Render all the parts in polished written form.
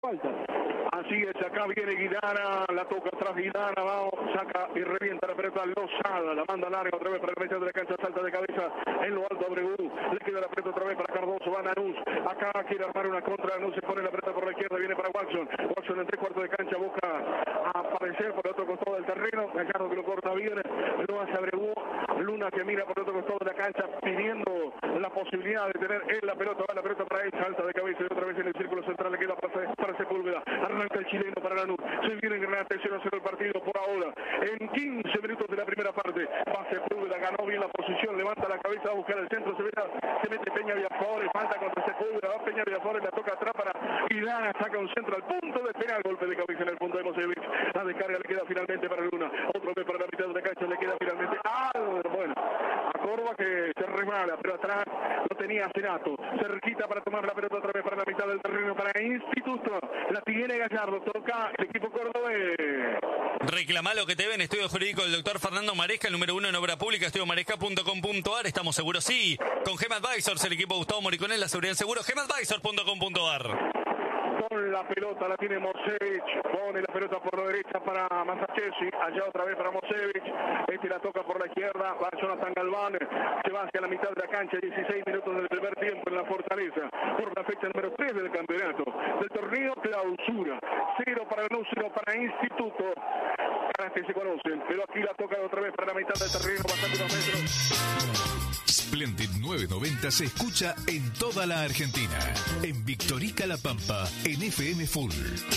falta. Así es, acá viene Guidara, la toca atrás Guidara, va, saca y revienta la pelota Lozada, la manda larga otra vez para el medio de la cancha, salta de cabeza en lo alto Abreu, le queda la pelota otra vez para Cardoso, va Lanús, acá quiere armar una contra, Lanús se pone la pelota por la izquierda, viene para Watson en 3/4 de cancha, busca aparecer por el otro costado del terreno, Gallardo que lo corta bien, lo hace Abreu, Luna que mira por el otro costado de la cancha, pidiendo la posibilidad de tener él la pelota, va la pelota para él, salta de cabeza y otra vez en el círculo central le queda para Sepúlveda, arranca el chileno para Lanús, se viene en Granate, 0-0 el partido por ahora, en 15 minutos de la primera parte, va Sepúlveda, ganó bien la posición, levanta la cabeza, va a buscar el centro, se mete Peña Viafores, falta contra Sepúlveda, va Peña Viafores, la toca atrás para Guidana, saca un centro al punto de penal, golpe de cabeza en el punto de Mosevich, la descarga le queda finalmente para Luna, otra vez para la mitad de la cancha, le queda finalmente bueno, a Córdoba que se resbala, pero atrás lo tenía Cerato, cerquita para tomar la pelota otra vez para la mitad del terreno para Instituto, la tiene Gallardo, toca el equipo cordobés. Reclama lo que te ven, estudio jurídico del doctor Fernando Maresca, el número 1 en obra pública, estudiomaresca.com.ar, estamos seguros, sí, con Gema Advisors, el equipo Gustavo Moriconel, la seguridad en seguro, gemadvisors.com.ar. Con la pelota la tiene Mosevich, pone la pelota por la derecha para Masachesi, allá otra vez para Mosevich, la toca por la izquierda, va Jonathan Galván, se va hacia la mitad de la cancha, 16 minutos del primer tiempo en la Fortaleza, por la fecha número 3 del campeonato, del torneo clausura, 0 para Lanús, 0 para Instituto, caras que se conocen, pero aquí la toca otra vez para la mitad del terreno, bastante unos metros. Splendid 990 se escucha en toda la Argentina. En Victorica La Pampa, en FM Full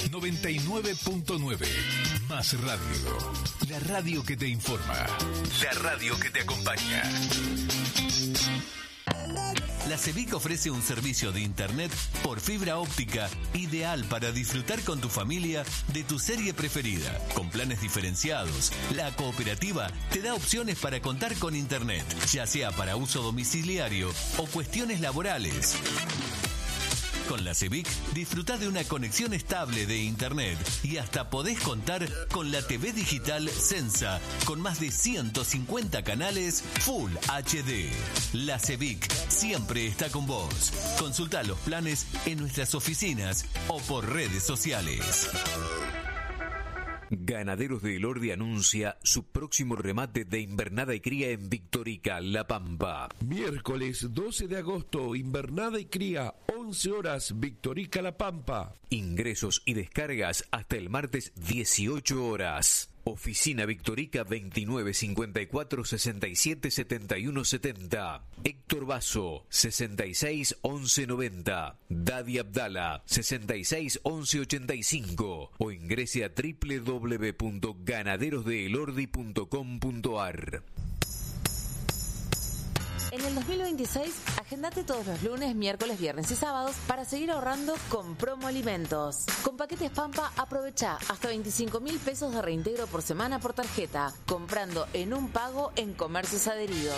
99.9. Más radio. La radio que te informa. La radio que te acompaña. La CEBIC ofrece un servicio de internet por fibra óptica ideal para disfrutar con tu familia de tu serie preferida. Con planes diferenciados, la cooperativa te da opciones para contar con internet, ya sea para uso domiciliario o cuestiones laborales. Con la CEBIC disfrutá de una conexión estable de internet y hasta podés contar con la TV digital Sensa con más de 150 canales Full HD. La CEBIC siempre está con vos. Consultá los planes en nuestras oficinas o por redes sociales. Ganaderos de Elordi anuncia su próximo remate de invernada y cría en Victorica, La Pampa. Miércoles 12 de agosto, invernada y cría, 11 horas, Victorica, La Pampa. Ingresos y descargas hasta el martes 18 horas. Oficina Victorica 29 54 67 71 70. Héctor Basso 66 11 90. Dadi Abdala 66 11 85. O ingrese a www.ganaderosdeelordi.com.ar. En el 2026, agendate todos los lunes, miércoles, viernes y sábados para seguir ahorrando con Promo Alimentos. Con paquetes Pampa, aprovecha hasta 25.000 pesos de reintegro por semana por tarjeta, comprando en un pago en comercios adheridos.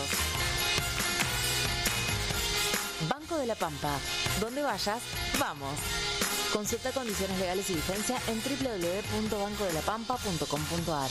Banco de la Pampa. Donde vayas, vamos. Consulta condiciones legales y vigencia en www.bancodelapampa.com.ar.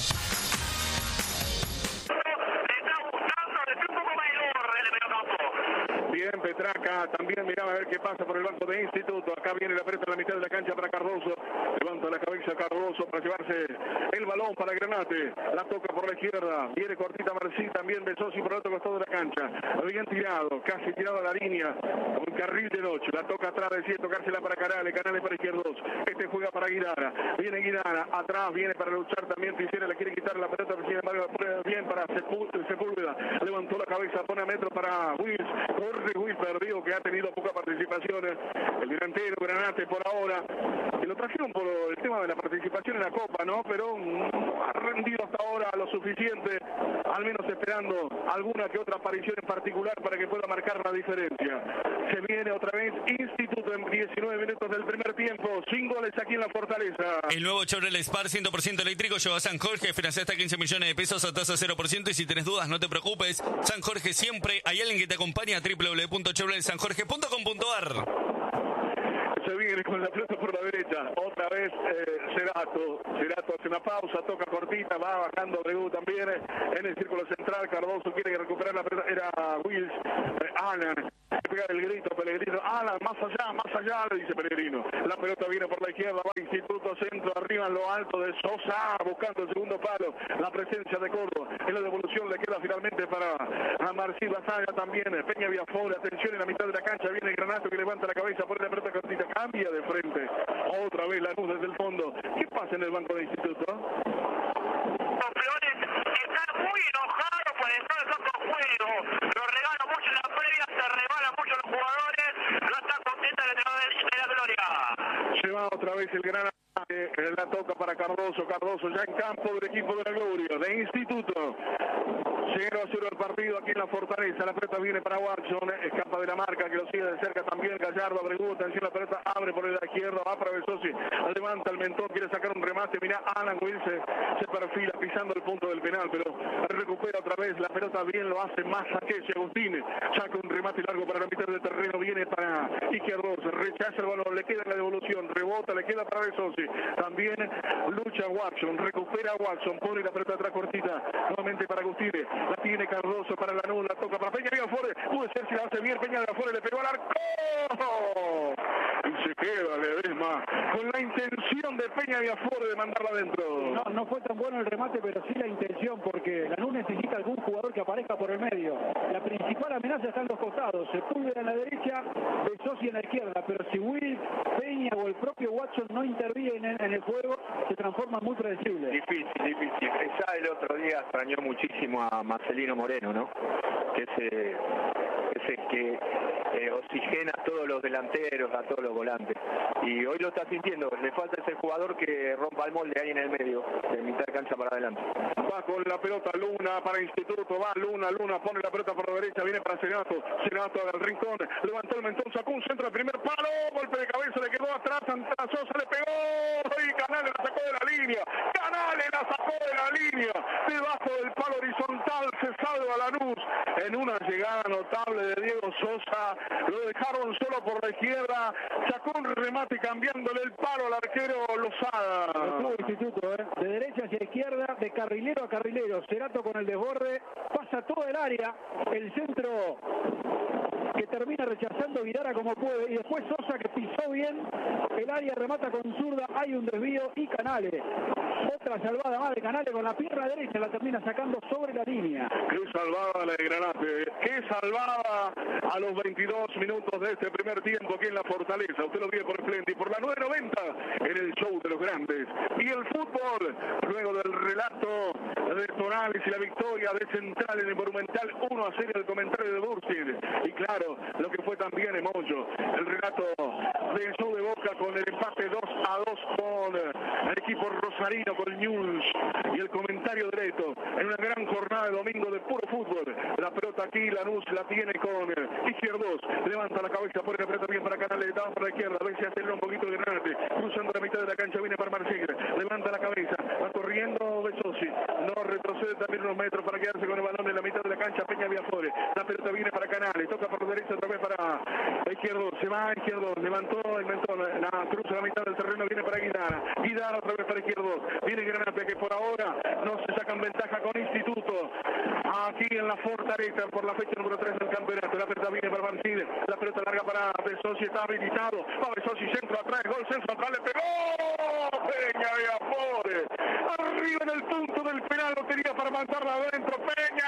Bien, Petraca, también miraba a ver qué pasa por el banco de Instituto. Acá viene la pelota en la mitad de la cancha para Cardoso. Levanta la cabeza Cardoso para llevarse el balón para Granate. La toca por la izquierda. Viene cortita Marcí, también Besosi por el otro costado de la cancha. Bien tirado, casi tirado a la línea. Un carril de 8. La toca atrás, decide tocársela para Canales. Canales para izquierdos. Juega para Guidara. Viene Guidara. Atrás viene para luchar también. Pisciera le quiere quitar la pelota. Sin embargo, bien para Sepúlveda. Levantó la cabeza, pone a metro para Wills. Corre Wills perdido, que ha tenido poca participación. El delantero Granate por ahora. Y lo trajeron por el tema de la participación en la Copa, ¿no? Pero ha rendido hasta ahora lo suficiente, al menos esperando alguna que otra aparición en particular para que pueda marcar la diferencia. Se viene otra vez Instituto en 19 minutos del primer tiempo, 5 goles aquí en la Fortaleza. El nuevo Chevrolet Spar 100% eléctrico lleva a San Jorge, financia hasta 15 millones de pesos a tasa 0%, y si tenés dudas no te preocupes, San Jorge siempre hay alguien que te acompaña, www.chevroletsanjorge.com.ar. Se viene con la pelota por la derecha, otra vez es Cerato. Cerato hace una pausa, toca cortita, va bajando Abreu también en el círculo central. Cardoso quiere recuperar la pelota, era Wills, Alan, pegar el grito, Pellegrino, Alan, más allá, le dice Pellegrino. La pelota viene por la izquierda, va Instituto, centro, arriba en lo alto de Sosa, buscando el segundo palo, la presencia de Córdoba, en la devolución le queda finalmente para Marcí Basaya también, Peña Viafore, atención en la mitad de la cancha, viene Granato que levanta la cabeza, pone la pelota cortita, cambia de frente, otra vez Lanús desde el fondo. ¿Ququé pasa en el banco de Instituto? Campeones están muy enojados por el estado de campo de juego, lo regalan mucho en la previa, se regalan mucho los jugadores, no están contentos de la gloria. Se va otra vez el Granada. La toca para Cardoso ya en campo del equipo de la Gloria, de Instituto. 0-0 el partido aquí en la Fortaleza, la pelota viene para Watson, escapa de la marca que lo sigue de cerca también Gallardo, Abreu, atención la pelota, abre por la izquierda, va para Besosi, levanta el mentón, quiere sacar un remate, mira Alan Wills se perfila pisando el punto del penal, pero recupera otra vez la pelota, bien lo hace más Saquesi, Agustín, saca un remate largo para la mitad del terreno, viene para Izquierdos, rechaza el balón, le queda en la devolución, rebota, le queda para Besosi, también lucha Watson, recupera Watson, pone la pelota atrás cortita, nuevamente para Agustín, la tiene Cardoso para Lanús, la toca para Peña Viafore, puede ser si la hace bien, Peña Viafore le pegó al arco y se queda Ledesma con la intención de Peña Viafore de mandarla adentro. No fue tan bueno el remate, pero sí la intención, porque Lanús necesita algún jugador que aparezca por el medio. La principal amenaza está en los costados, Sepúlveda en la derecha, Besosi en la izquierda, pero si Will, Peña o el propio Watson no intervienen en el juego, se transforma en muy predecible. Difícil. Ya el otro día extrañó muchísimo a Marcelino Moreno, ¿no? Que es el que oxigena a todos los delanteros, a todos los volantes. Y hoy lo está sintiendo, le falta ese jugador que rompa el molde ahí en el medio, de mitad de cancha para adelante. Va con la pelota Luna para Instituto, va Luna, pone la pelota por la derecha, viene para Cerato al rincón, levantó el mentón, sacó un centro de primer palo, golpe de cabeza, le quedó atrás, Sosa le pegó y Canales la sacó de la línea, debajo del palo horizontal se salva Lanús en una llegada notable de Diego Sosa, lo dejaron solo por la izquierda, sacó un remate cambiándole el palo al arquero Lozada. Estuvo Instituto, de derecha hacia izquierda, de carrilero a carrilero, Cerato con el desborde, pasa todo el área, el centro que termina rechazando Vidara como puede, y después Sosa que pisó bien el área, remata con zurda, hay un desvío y Canales, otra salvada más de Canales con la pierna derecha, la termina sacando sobre la línea. Qué salvada la de Granate, qué salvada a los 22 minutos de este primer tiempo aquí en la Fortaleza. Usted lo vive por Splendid, por la 990 en el show de los grandes. Y el fútbol, luego del relato de Tonales y la victoria de Central en el Monumental 1-0, el comentario de Bursin. Y claro, lo que fue también Emoyo, el relato del show de Boca con el empate 2-2 con el equipo rosarino, con News, y el comentario directo en una gran jornada de domingo de puro fútbol. La pelota aquí, Lanús la tiene con Izquierdos, levanta la cabeza, pone la pelota bien para Canales, da para la izquierda, a ver si acelera un poquito de Granate, cruzando la mitad de la cancha, viene para Marsigre, levanta la cabeza, va corriendo Besosi, no retrocede también unos metros para quedarse con el balón en la mitad de la cancha, Peña Viafore, la pelota viene para Canales, toca por la derecha otra vez para Izquierdos, se va Izquierdos, levantó el mentón, la cruza la mitad del terreno, viene para Guidara otra vez para Izquierdos, viene Granate que por ahora no se sacan ventaja con Instituto, aquí en la Fortaleza por la fecha número 3 del campeonato, la pelota viene para Martínez, la pelota larga para Besosi, está habilitado, va Besosi, centro atrás, gol, centro atrás, le pegó Peña Viafore, arriba en el punto del penal, lo tenía para mandarla adentro,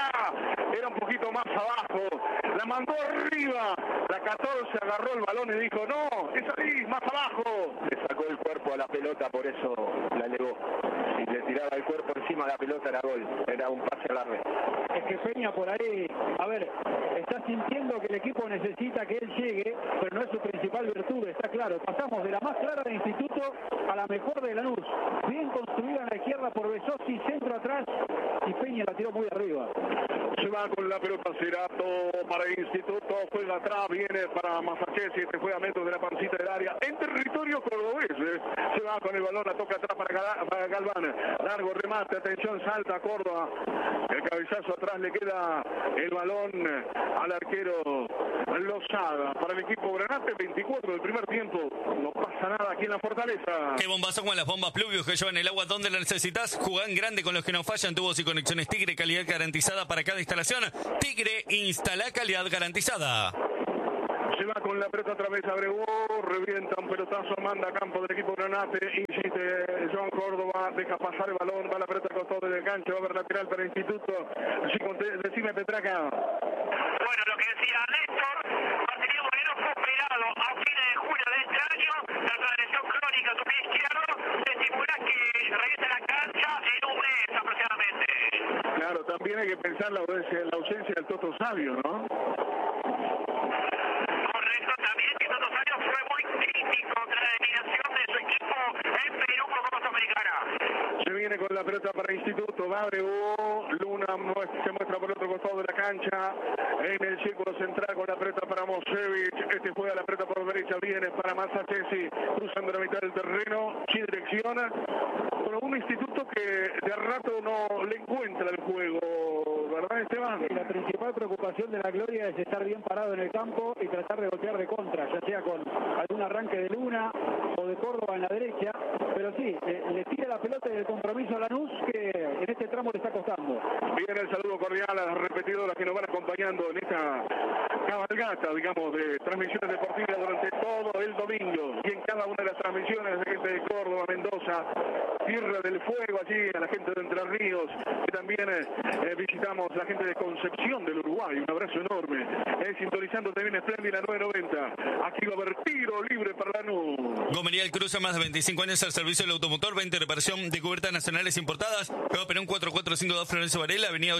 Peña, era un poquito más abajo, la mandó arriba, la 14 agarró el balón y dijo, no, es ahí, más abajo. Le sacó el cuerpo a la pelota, por eso la elevó. Si le tiraba el cuerpo encima de la pelota era gol, era un pase alarme. Es que Peña por ahí, a ver, está sintiendo que el equipo necesita que él llegue, pero no es su principal virtud, está claro. Pasamos de la más clara de Instituto a la mejor de Lanús. Bien construida en la izquierda por Besosi, centro atrás, y Peña la tiró muy arriba. Se va con la pelota Cerato para Instituto, juega atrás, viene para Masachesi, este juega a metros de la pancita del área, en territorio cordobés, se va con el balón, la toca atrás para Galván, largo remate, atención, salta Córdoba, el cabezazo atrás, le queda el balón al arquero Lozada. Para el equipo Granate, 24 del primer tiempo. No pasa nada aquí en la Fortaleza. Qué bombazo con las bombas Pluvius que llevan el agua donde la necesitas. Jugá en grande con los que no fallan. Tubos y conexiones Tigre, calidad garantizada para cada instalación. Tigre, instala calidad garantizada. Se va con la pelota otra vez Abreu, revienta un pelotazo, manda a campo del equipo Granate, insiste Joan Córdoba, deja pasar el balón, va la pelota al costado del gancho, va a ver lateral para el Instituto. Decime, Petraca. Bueno, lo que decía Néstor, Marcelino Moreno fue operado a fines de julio de este año, tras una lesión crónica a su pie izquierdo, se estimula que regrese a la cancha en un mes aproximadamente. Claro, también hay que pensar la ausencia del Toto Sabio, ¿no? Correcto, también que Toto Sabio fue muy crítico contra la eliminación de su equipo en Perú por Copa Sudamericana. Se viene con la pelota para Instituto, va Abreu, Luna se muestra por el otro costado de la cancha, en el círculo central con la pelota para Mosevich, este juega la pelota por derecha, viene para Massachesi, cruzando la mitad del terreno, sin dirección, con un Instituto que de rato no le encuentra el juego, ¿verdad, Esteban? La principal preocupación de la Gloria es estar bien parado en el campo y tratar de golpear de contra, ya sea con algún arranque de Luna o de Córdoba en la derecha, pero sí, le tira la pelota y el compromiso a Lanús que en este tramo le está costando. Viene el saludo cordial a las repetidoras que nos van acompañando en esta cabalgata, digamos, de transmisiones deportivas durante todo el domingo y en cada una de las transmisiones de gente de Córdoba, Mendoza, Tierra del Fuego, allí a la gente de Entre Ríos, y también visitamos la gente de Concepción del Uruguay, un abrazo enorme, sintonizando también Espléndida 990, aquí va a haber tiro libre para Lanús. Gomería El Cruce, más de 25 años al servicio del automotor, 20 reparación de cubiertas nacionales importadas, Nueva Perón 4452 Florencio Varela, avenida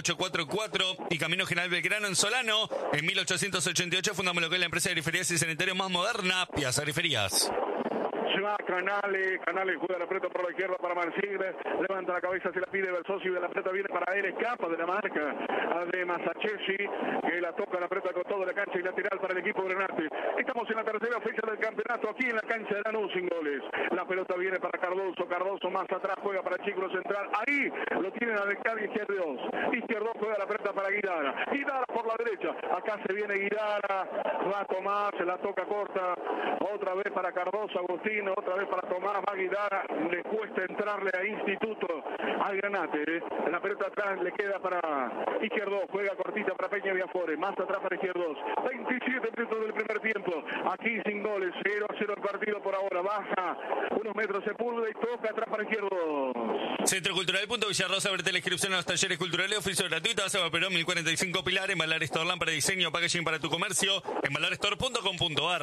844 y Camino General Belgrano en Solano, en 1888 fundamos lo que es la empresa de griferías y sanitarios más moderna, Piazza Griferías. Se va Canales juega la pelota por la izquierda para Marcile, levanta la cabeza, se la pide Versosi, de la pelota viene para él, escapa de la marca de Massachesi, que la toca la pelota con todo la cancha y lateral para el equipo Granate. Estamos en la tercera fecha del campeonato, aquí en la cancha de Lanús sin goles. La pelota viene para Cardoso más atrás juega para el Círculo Central, ahí lo tienen a Descarga Izquierdo juega la pelota para Guidara por la derecha, acá se viene Guidara, va Tomás, se la toca corta, otra vez para Cardoso, Agustín, otra vez para Tomás, va Guidara, le cuesta entrarle a Instituto, al Granate, la pelota atrás le queda para Izquierdo, juega cortita para Peña Viafore, más atrás para Izquierdo, 27 minutos del primer tiempo, aquí sin goles, 0-0 el partido por ahora, baja unos metros Sepúlveda y toca atrás para Izquierdo. Centro Cultural Villarrosa, abrete la inscripción a los talleres culturales, oficio gratuito, Seba Perón 1045 Pilar, Embalar Store, para diseño, packaging para tu comercio, embalarstore.com.ar.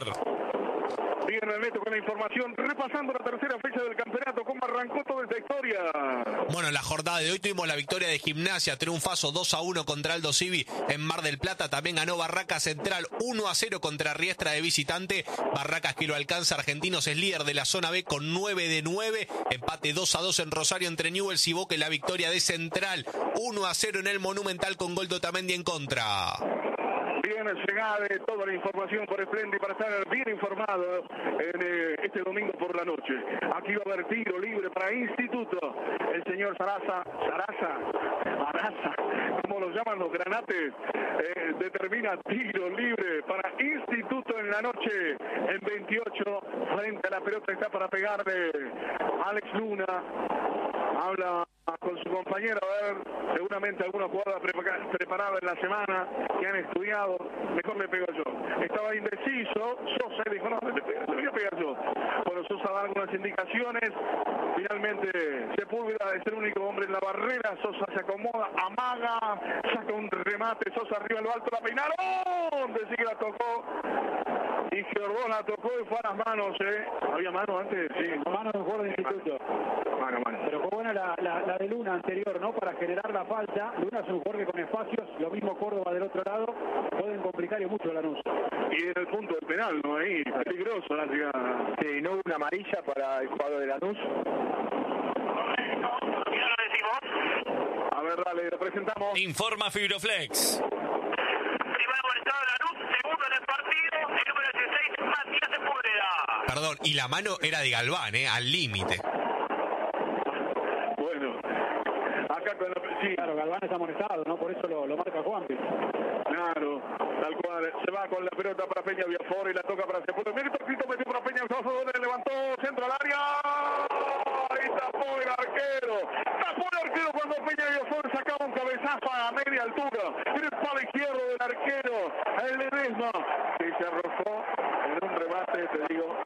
Bien, Ernesto, con la información, repasando la tercera fecha del campeonato, ¿cómo arrancó toda esta historia? Bueno, en la jornada de hoy tuvimos la victoria de Gimnasia, triunfazo 2-1 contra Aldo Civi en Mar del Plata, también ganó Barracas Central 1-0 contra Riestra de visitante, Barracas que lo alcanza, Argentinos es líder de la zona B con 9 de 9, empate 2-2 en Rosario entre Newell's y Boca, la victoria de Central 1-0 en el Monumental con gol de Otamendi en contra. Bien, Segade, toda la información por Espléndido para estar bien informado en este domingo por la noche. Aquí va a haber tiro libre para Instituto. El señor Sarasa, como lo llaman los granates, determina tiro libre para Instituto en la noche. En 28, frente a la pelota está para pegarle Alex Luna. Habla con su compañero, a ver, seguramente alguna jugada preparada en la semana que han estudiado, mejor le pego yo. Estaba indeciso, Sosa dijo, no, le voy a pegar yo. Bueno, Sosa da algunas indicaciones, finalmente Sepúlveda es el único hombre en la barrera, Sosa se acomoda, amaga, saca un remate, Sosa arriba en lo alto, la peinaron, decía que la tocó, y Giordón la tocó y fue a las manos, ¿Había mano antes? Sí. Mano de jugador de Instituto. Mano. Pero fue buena la de Luna anterior, ¿no? Para generar la falta. Luna es un jugador que con espacios, lo mismo Córdoba del otro lado, pueden complicar y mucho Lanús. Y en el punto del penal, ¿no? Ahí, peligroso la llegada. Sí, no hubo una amarilla para el jugador de Lanús. A ver, dale, lo presentamos. Informa Fibroflex. Primer amonestado de Lanús, segundo en el partido, el número 16, Matías Sepúlveda. Perdón, y la mano era de Galván, al límite. Bueno, acá con sí, claro, Galván está amonestado, ¿no? Por eso lo marca Juanpi. Claro, tal cual. Se va con la pelota para Peña Viafore y la toca para Sepúlveda. Mira el toquito, metió para Peña Viafore, levantó, centro al área. Ahí tapó el arquero. Tapó el arquero cuando Peña Viafore sacaba un cabezazo a media altura. En el palo izquierdo del arquero, el Ledesma, que se arrojó en un remate, te digo.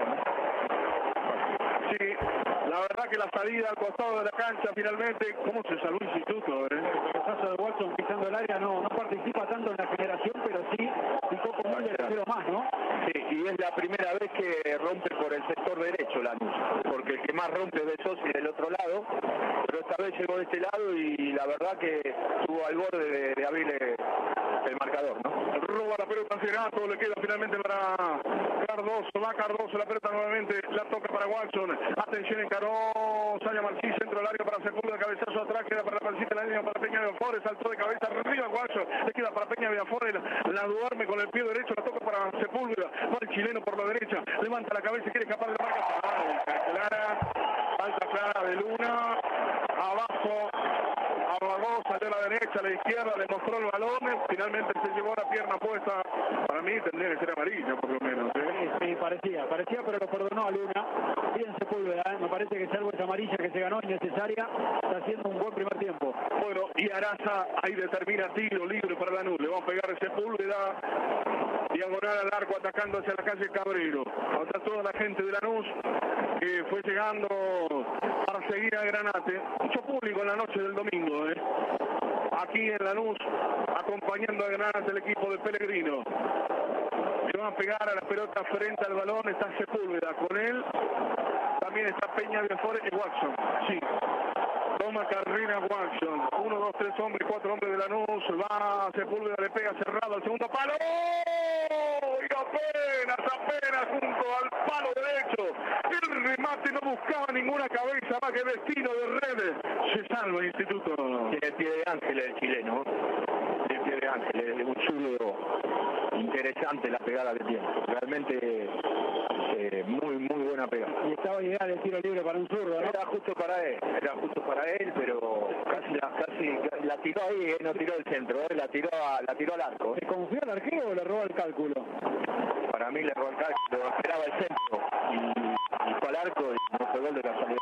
Sí, la verdad que la salida al costado de la cancha finalmente, ¿cómo se salvó el Instituto? El cabezazo de Watson pisando el área no participa tanto en la generación, pero sí picó como un delantero más, ¿no? Sí, y es la primera vez que rompe por el sector derecho Lanús, porque el que más rompe es de Sosi del otro lado, pero esta vez llegó de este lado y la verdad que estuvo al borde de abrir el marcador, ¿no? Roba la pelota Cerato, le queda finalmente para Cardoso, va Cardoso, la pelota nuevamente, la toca para Watson, atención encaró Saya Marchí, centro del área para Sepúlveda, cabezazo atrás, queda para la pancita, la línea para Peña Viafore, saltó de cabeza arriba Watson, le queda para Peña Viafore, la duerme con el pie derecho, la toca para Sepúlveda, va el chileno por la derecha, levanta la cabeza y quiere escapar de la marca, falta clara de Luna, abajo, Abagó, salió a la derecha, a la izquierda, le mostró el balón, finalmente se llevó la pierna puesta, para mí tendría que ser amarilla por lo menos. Sí, parecía, pero lo perdonó a Luna, bien Sepúlveda, me parece que salvo esa amarilla que se ganó innecesaria, está haciendo un buen primer tiempo. Bueno, y Araza ahí determina tiro libre para Lanús, le va a pegar Sepúlveda, diagonal al arco atacando hacia la calle Cabrero, hasta toda la gente de Lanús que fue llegando para seguir a Granate, mucho público en la noche del domingo, aquí en Lanús, acompañando a Granate el equipo de Pellegrino. Le van a pegar a la pelota frente al balón, está Sepúlveda, con él también está Peña Viafore y Watson, sí. Toma carrera Watson, 1, 2, 3 hombres, 4 hombres de Lanús, va Sepúlveda, le pega cerrado al segundo palo, y apenas junto al palo derecho, el remate no buscaba ninguna cabeza más que destino de red, se salva el Instituto. Tiene pie de ángel el chileno, tiene pie de ángel, es un zurdo interesante la pegada que tiene, realmente muy buena pegada. Y estaba ideal el tiro libre para un zurdo, ¿no? Era justo para él, pero casi la tiró ahí, no tiró el centro, la tiró al arco. ¿Se confió el arquero o le robó el cálculo? Para mí le robó el cálculo, esperaba el centro y fue al arco y no fue gol de casualidad.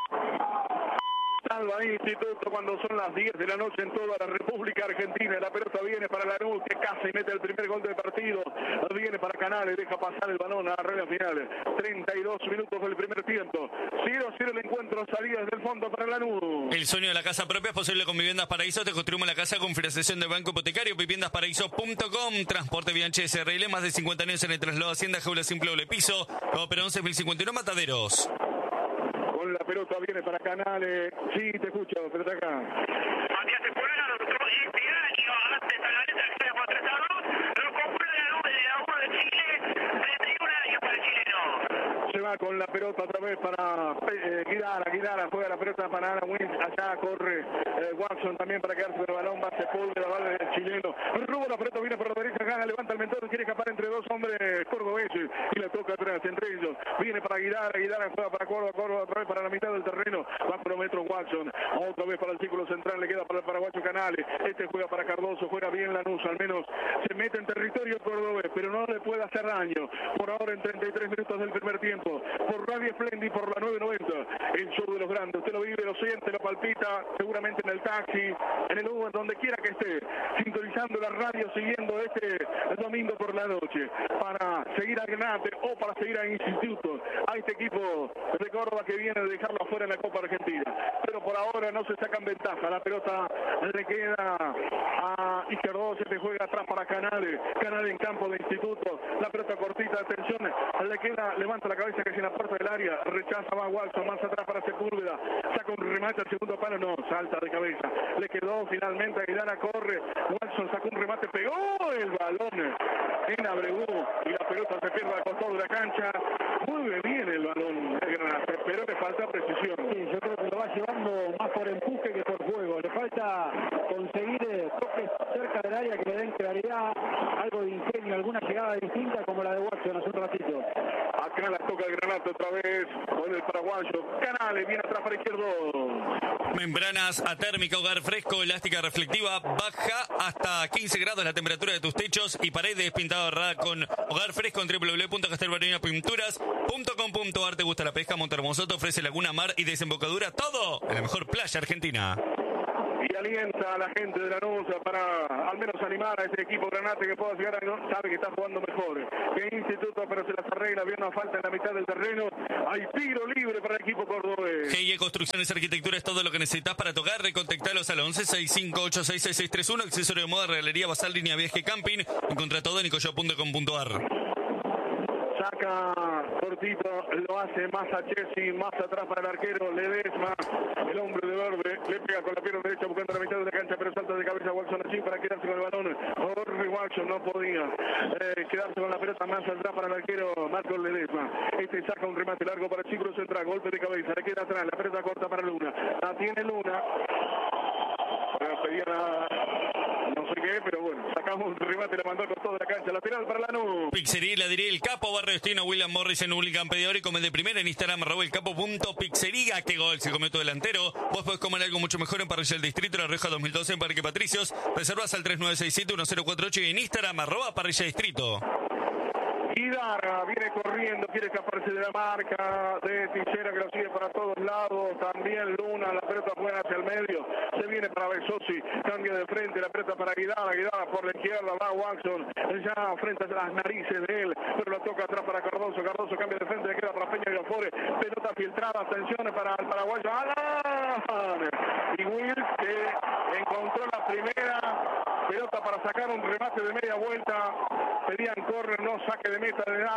Salva ahí Instituto cuando son las 10 de la noche en toda la República Argentina. La pelota viene para Lanús, que casi mete el primer gol del partido. Viene para Canales, deja pasar el balón a la regla final. 32 minutos del primer tiempo. 0-0 el encuentro, salida desde el fondo para Lanús. El sueño de la casa propia es posible con Viviendas Paraíso. Te construimos la casa con financiación del Banco Hipotecario. Viviendasparaíso.com. Transporte Bianchi SRL. Más de 50 años en el traslado Hacienda, jaula simple doble piso. Nuevo Perón 6051 Mataderos. Con la pelota viene para Canales. Sí, te escucho, pero está acá. Matías Sepúlveda lo tocó el Piranio antes a la letra que se por 3-2. Lo concluye a uno de Chile. 31 años para el chileno. Se va con la pelota otra vez para Guidara, juega la pelota para Ana Wins, allá corre Watson también para quedarse con el balón, va Sepúlveda, va el chileno, roba la pelota, viene por la derecha, gana, levanta el mentón, quiere escapar entre dos hombres cordobeses y le toca atrás, entre ellos, viene para Guidara juega para Córdoba otra vez para la mitad del terreno, va por metro Watson, otra vez para el círculo central, le queda para el paraguayo Canales, juega para Cardoso, juega bien Lanús, al menos se mete en territorio cordobés, pero no le puede hacer daño, por ahora en 33 minutos del primer tiempo, por Radio Splendid, por la 990, el show de los grandes, usted lo vive, lo siente, lo palpita, seguramente en el taxi, en el Uber, donde quiera que esté, sintonizando la radio, siguiendo este domingo por la noche, para seguir a Granate o para seguir a Instituto, a este equipo de Córdoba que viene de dejarlo afuera en la Copa Argentina, pero por ahora no se sacan ventaja, la pelota le queda a Izquierdo, se juega atrás para Canales en campo de Instituto, la pelota cortita, atención, le queda, levanta la cabeza que es en la puerta del área, rechaza, va Watson, más atrás para Sepúlveda, saca un remate al segundo palo, no, salta de cabeza, le quedó finalmente a Guidara, corre, Watson sacó un remate, pegó el balón en Abreu y la pelota se pierde al costado de la cancha, mueve bien el balón de Granate, pero le falta precisión. Sí, yo creo que lo va llevando más por empuje que por juego, le falta conseguir toques cerca del área que le den claridad, algo de ingenio, alguna llegada distinta como la de Watson hace un ratito. Acá Canales toca el granato otra vez con el paraguayo. Canales viene atrás para izquierdo. Membranas atérmica, hogar fresco, elástica reflectiva, baja hasta 15 grados la temperatura de tus techos y paredes, pintado ahorrada con hogar fresco en www.castelbarinapinturas.com.ar. ¿Te gusta la pesca? Montermoso te ofrece laguna, mar y desembocadura, todo en la mejor playa argentina. Y alienta a la gente de Lanús para al menos animar a ese equipo Granate que pueda llegar a... Sabe que está jugando mejor que Instituto, pero se las arregla. Había una falta en la mitad del terreno. Hay tiro libre para el equipo cordobés. GIE Construcciones Arquitectura es todo lo que necesitas para tu hogar. Contactalos al 11-6586-6631. Accesorio de moda, regalería, basal, línea viaje, camping. Encontra todo en nicoyo.com.ar. Saca cortito, lo hace más a Chessy, más atrás para el arquero Ledesma, el hombre de verde, le pega con la pierna derecha buscando la mitad de la cancha, pero salta de cabeza Watson allí para quedarse con el balón. Jorge Watson no podía quedarse con la pelota más atrás para el arquero Marcos Ledesma. Este saca un remate largo para el círculo central, golpe de cabeza, le queda atrás, la pelota corta para Luna, la tiene Luna. Pedía no sé qué, pero bueno, sacamos un remate, la mandó con toda la cancha, lateral para Lanús. Pizzería la diré el Capo, Barrio Destino, William Morris en Hurlingham, pedidor y come de primera en Instagram, @elcapo.pizzería. ¡Qué gol! Se comió tu delantero. Vos podés comer algo mucho mejor en Parrilla del Distrito, La Rioja 2012 en Parque Patricios. Reservas al 3967-1048 y en Instagram, @Parrilla Distrito. Guidara viene corriendo, quiere escaparse de la marca de Tichera que lo sigue para todos lados. También Luna, la pelota buena hacia el medio. Se viene para Besosi, cambia de frente, la pelota para Guidara. Guidara por la izquierda, va Watson. Ya frente a las narices de él, pero la toca atrás para Cardoso. Cardoso cambia de frente, le queda para Peña Villaflores. Pelota filtrada, atención para el paraguayo. ¡Alan! Y Will que encontró la primera pelota para sacar un remate de media vuelta. Pedían córner, no saque de meta de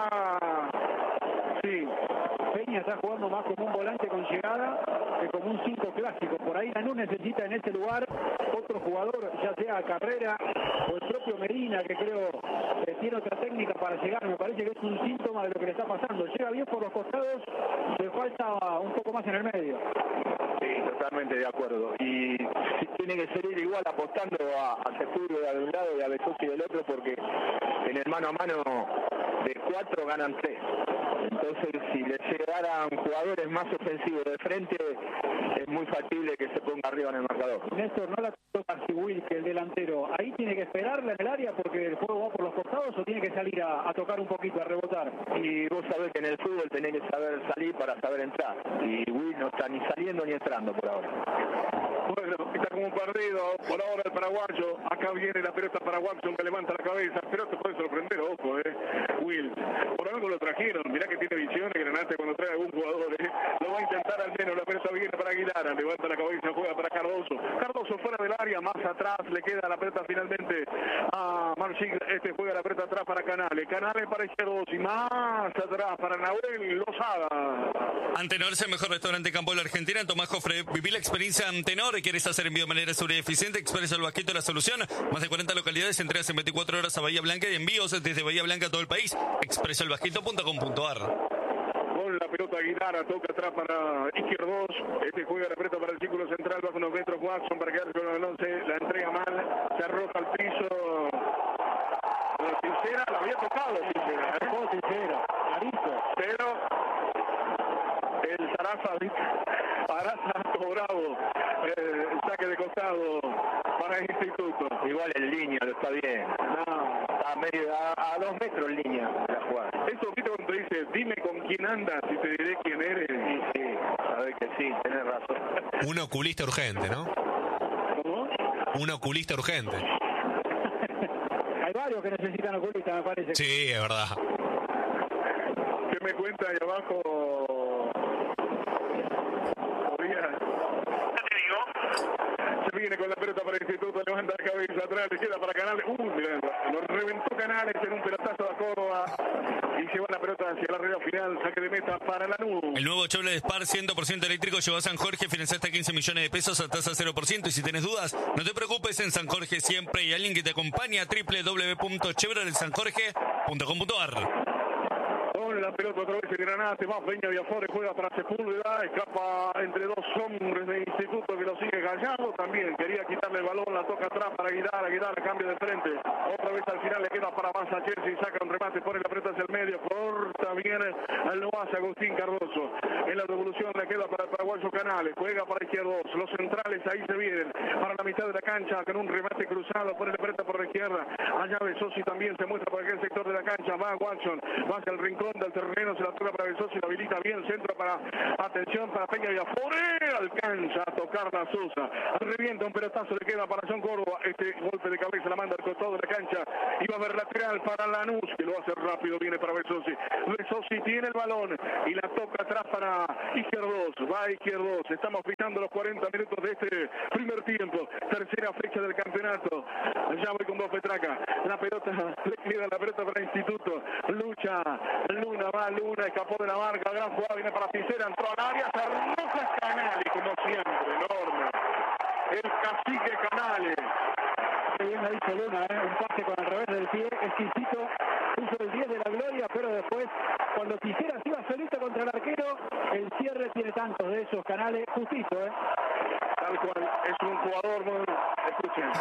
sí. Peña está jugando más como un volante con llegada que como un 5 clásico. Por ahí Lanús necesita en ese lugar otro jugador, ya sea Carrera o el propio Medina, que creo que tiene otra técnica para llegar. Me parece que es un síntoma de lo que le está pasando. Llega bien por los costados, le falta un poco más en el medio. Sí, totalmente de acuerdo. Y tiene que seguir igual apostando a Sepúlveda de un lado y a Besosi del otro, porque en el mano a mano de 4 ganan 3. Entonces, si le llegaran jugadores más ofensivos de frente, es muy factible que se ponga arriba en el marcador. Néstor, no la toca Sibuil, que el delantero. Ahí tiene que esperarla en el área porque el juego va por los costados, o tiene que salir a tocar un poquito, a rebotar. Y vos sabés que en el fútbol tenés que saber salir para saber entrar. Y Will no está ni saliendo ni entrando por ahora. Bueno, está como un perdido por ahora el paraguayo. Acá viene la pelota para Watson que levanta la cabeza, pero te puede sorprender, ojo, Will. Por algo lo trajeron, mirá que tiene visión Granate cuando trae algún jugador, Lo va a intentar al menos, la pelota viene para Aguilar, levanta la cabeza, juega para Cardoso. Cardoso fuera del área, más atrás, le queda la pelota finalmente a Marching. Este juega la pelota atrás para Canales. Canales para izquierdos y más atrás para Nahuel Lozada. Antenor es el mejor restaurante de campo de la Argentina. Tomás Jofre, viví la experiencia Antenor. ¿Quieres hacer envío de manera segura y eficiente? Expresa el Vasquito la solución. Más de 40 localidades, entregas en 24 horas a Bahía Blanca y envíos desde Bahía Blanca a todo el país. expresalvasquito.com.ar. Con la pelota Guidara, toca atrás para izquierdos. Este juega la pelota para el círculo central, bajo unos metros Watson para quedarse con el 11. La entrega mal, se arroja al piso. La Tichera, la había tocado Tichera. Tichera, clarito. Pero el Sarasa ha cobrado el saque de costado para el Instituto. Igual en línea, lo está bien. No. A 2 metros en línea de la jugada. Eso, ¿viste cuando dice, dime con quién andas y te diré quién eres? Sí, sabes que sí, tenés razón. Un oculista urgente, ¿no? ¿Cómo? Un oculista urgente. Hay varios que necesitan oculistas, me parece. Sí, es verdad. ¿Qué me cuenta ahí abajo? Se viene con la pelota para el Instituto, levanta la cabeza atrás, le queda para Canales. Mirá, lo reventó Canales en un pelotazo a Córdoba y lleva la pelota hacia la red final, saque de meta para Lanús. El nuevo Chevrolet Spar 100% eléctrico lleva a San Jorge, financia hasta 15 millones de pesos a tasa 0%. Y si tenés dudas, no te preocupes, en San Jorge siempre hay alguien que te acompaña. www.chevroletsanjorge.com.ar. Con la pelota otra vez en Granate, va Peña Viafore, juega para Sepúlveda, escapa entre dos hombres de Instituto que lo sigue Gallardo, también quería quitarle el balón, la toca atrás para Aguilar, cambio de frente, otra vez al final le queda para Massa Chelsea, saca un remate, pone la pelota hacia el medio, corta bien al lo hace Agustín Cardoso, en la devolución le queda para el paraguayo Canales, juega para izquierdos, los centrales ahí se vienen, para la mitad de la cancha, con un remate cruzado, pone la pelota por la izquierda, allá Besosi también se muestra por aquel sector de la cancha, va Watson, va hacia el rincón del terreno, se la toca para Besosi, la habilita bien, centro para, atención para Peña Viafore, alcanza a tocar la Sosa, revienta un pelotazo, le queda para John Córdoba, este golpe de cabeza la manda al costado de la cancha, y va a haber lateral para Lanús, que lo hace rápido, viene para Besosi, Besosi tiene el balón, y la toca atrás para Izquierdos, va Izquierdos, estamos pisando los 40 minutos de este primer tiempo, tercera fecha del campeonato, ya voy con vos Petraca, la pelota, le queda la pelota para Instituto, lucha, Luna, escapó de la marca, gran jugada, viene para Picera, entró al área, se arroja Canales, como siempre, enorme, el cacique Canales. Qué bien la hizo Luna, un pase con el revés del pie, exquisito, puso el 10 de la gloria, pero después, cuando quisiera, se iba solito contra el arquero, el cierre tiene tantos de esos Canales, justito, Tal cual, es un jugador muy, escuchen,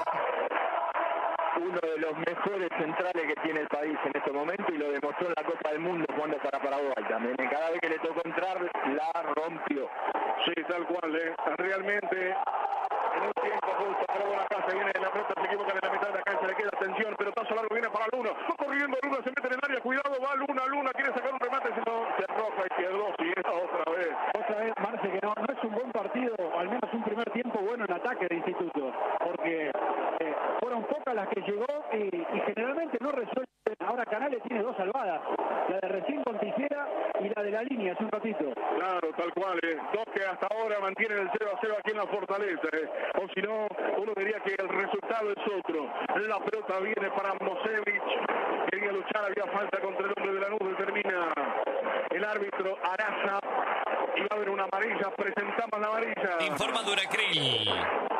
uno de los mejores centrales que tiene el país en este momento y lo demostró en la Copa del Mundo jugando para Paraguay también. Cada vez que le tocó entrar, la rompió. Sí, tal cual, realmente en un tiempo justo, pero buena casa, viene la pelota, se equivoca en la mitad de la cancha, le queda atención, pelotazo largo, viene para Luna, va corriendo Luna, se mete en el área, cuidado, va Luna, quiere sacar un remate, si no, se arroja Izquierdos y esta otra vez, Marce, que no es un buen partido, al menos un primer tiempo bueno en ataque de Instituto, porque fueron pocas las que llegó y generalmente no resuelve. Ahora Canales tiene dos salvadas, la de recién con Tijera y la de la línea hace un ratito. Claro, tal cual, dos que hasta ahora mantienen el 0-0 aquí en la Fortaleza, o si no, uno diría que el resultado es otro. La pelota viene para Mosevich, quería luchar, había falta contra el hombre de la nube, termina el árbitro Araza, y va a haber una amarilla, presentamos la amarilla. Informa Duracril.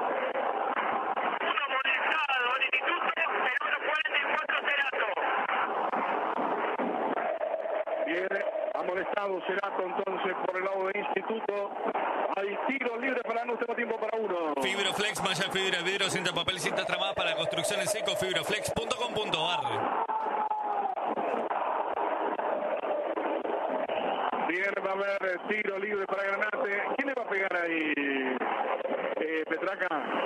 Viene amonestado Cerato entonces por el lado de Instituto. Hay tiro libre para no tengo tiempo para uno. Fibroflex, malla fibra, vidrio, cinta papel, cinta tramada para construcción en seco, fibroflex.com.ar. Bien, va a haber tiro libre para Granate. ¿Quién le va a pegar ahí, Petraca?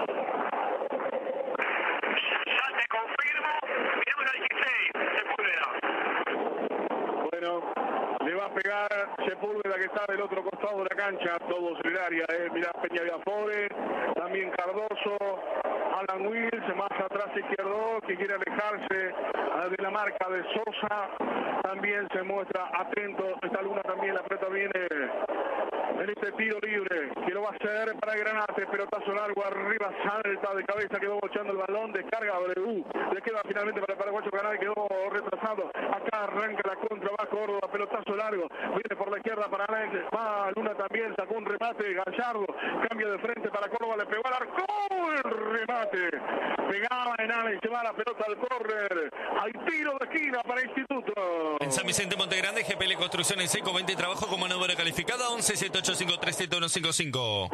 Ya te confirmo, mi número 16, Sepúlveda. Bueno, le va a pegar Sepúlveda, que está del otro costado de la cancha, todos en el área, mirá Peña Viafore, también Cardoso, Alan Wills, más atrás Izquierdo, que quiere alejarse de la marca de Sosa, también se muestra atento, esta Luna también, la pelota viene en este tiro libre, que lo va a hacer para Granate, pelotazo largo, arriba, salta de cabeza, quedó bochando el balón, descarga W, le queda finalmente para el paraguayo Canal, quedó retrasado, acá arranca la contra, va Córdoba, pelotazo largo, viene por la izquierda para Alex, va Luna también, sacó un remate, Gallardo, cambio de frente para Córdoba, le pegó al arco, el remate, pegaba en Alex, se va la pelota al córner, hay tiro de esquina para Instituto. En San Vicente Montegrande, GPL Construcción en seco, 20 y trabajo como mano de obra calificada, 11-7853-7155.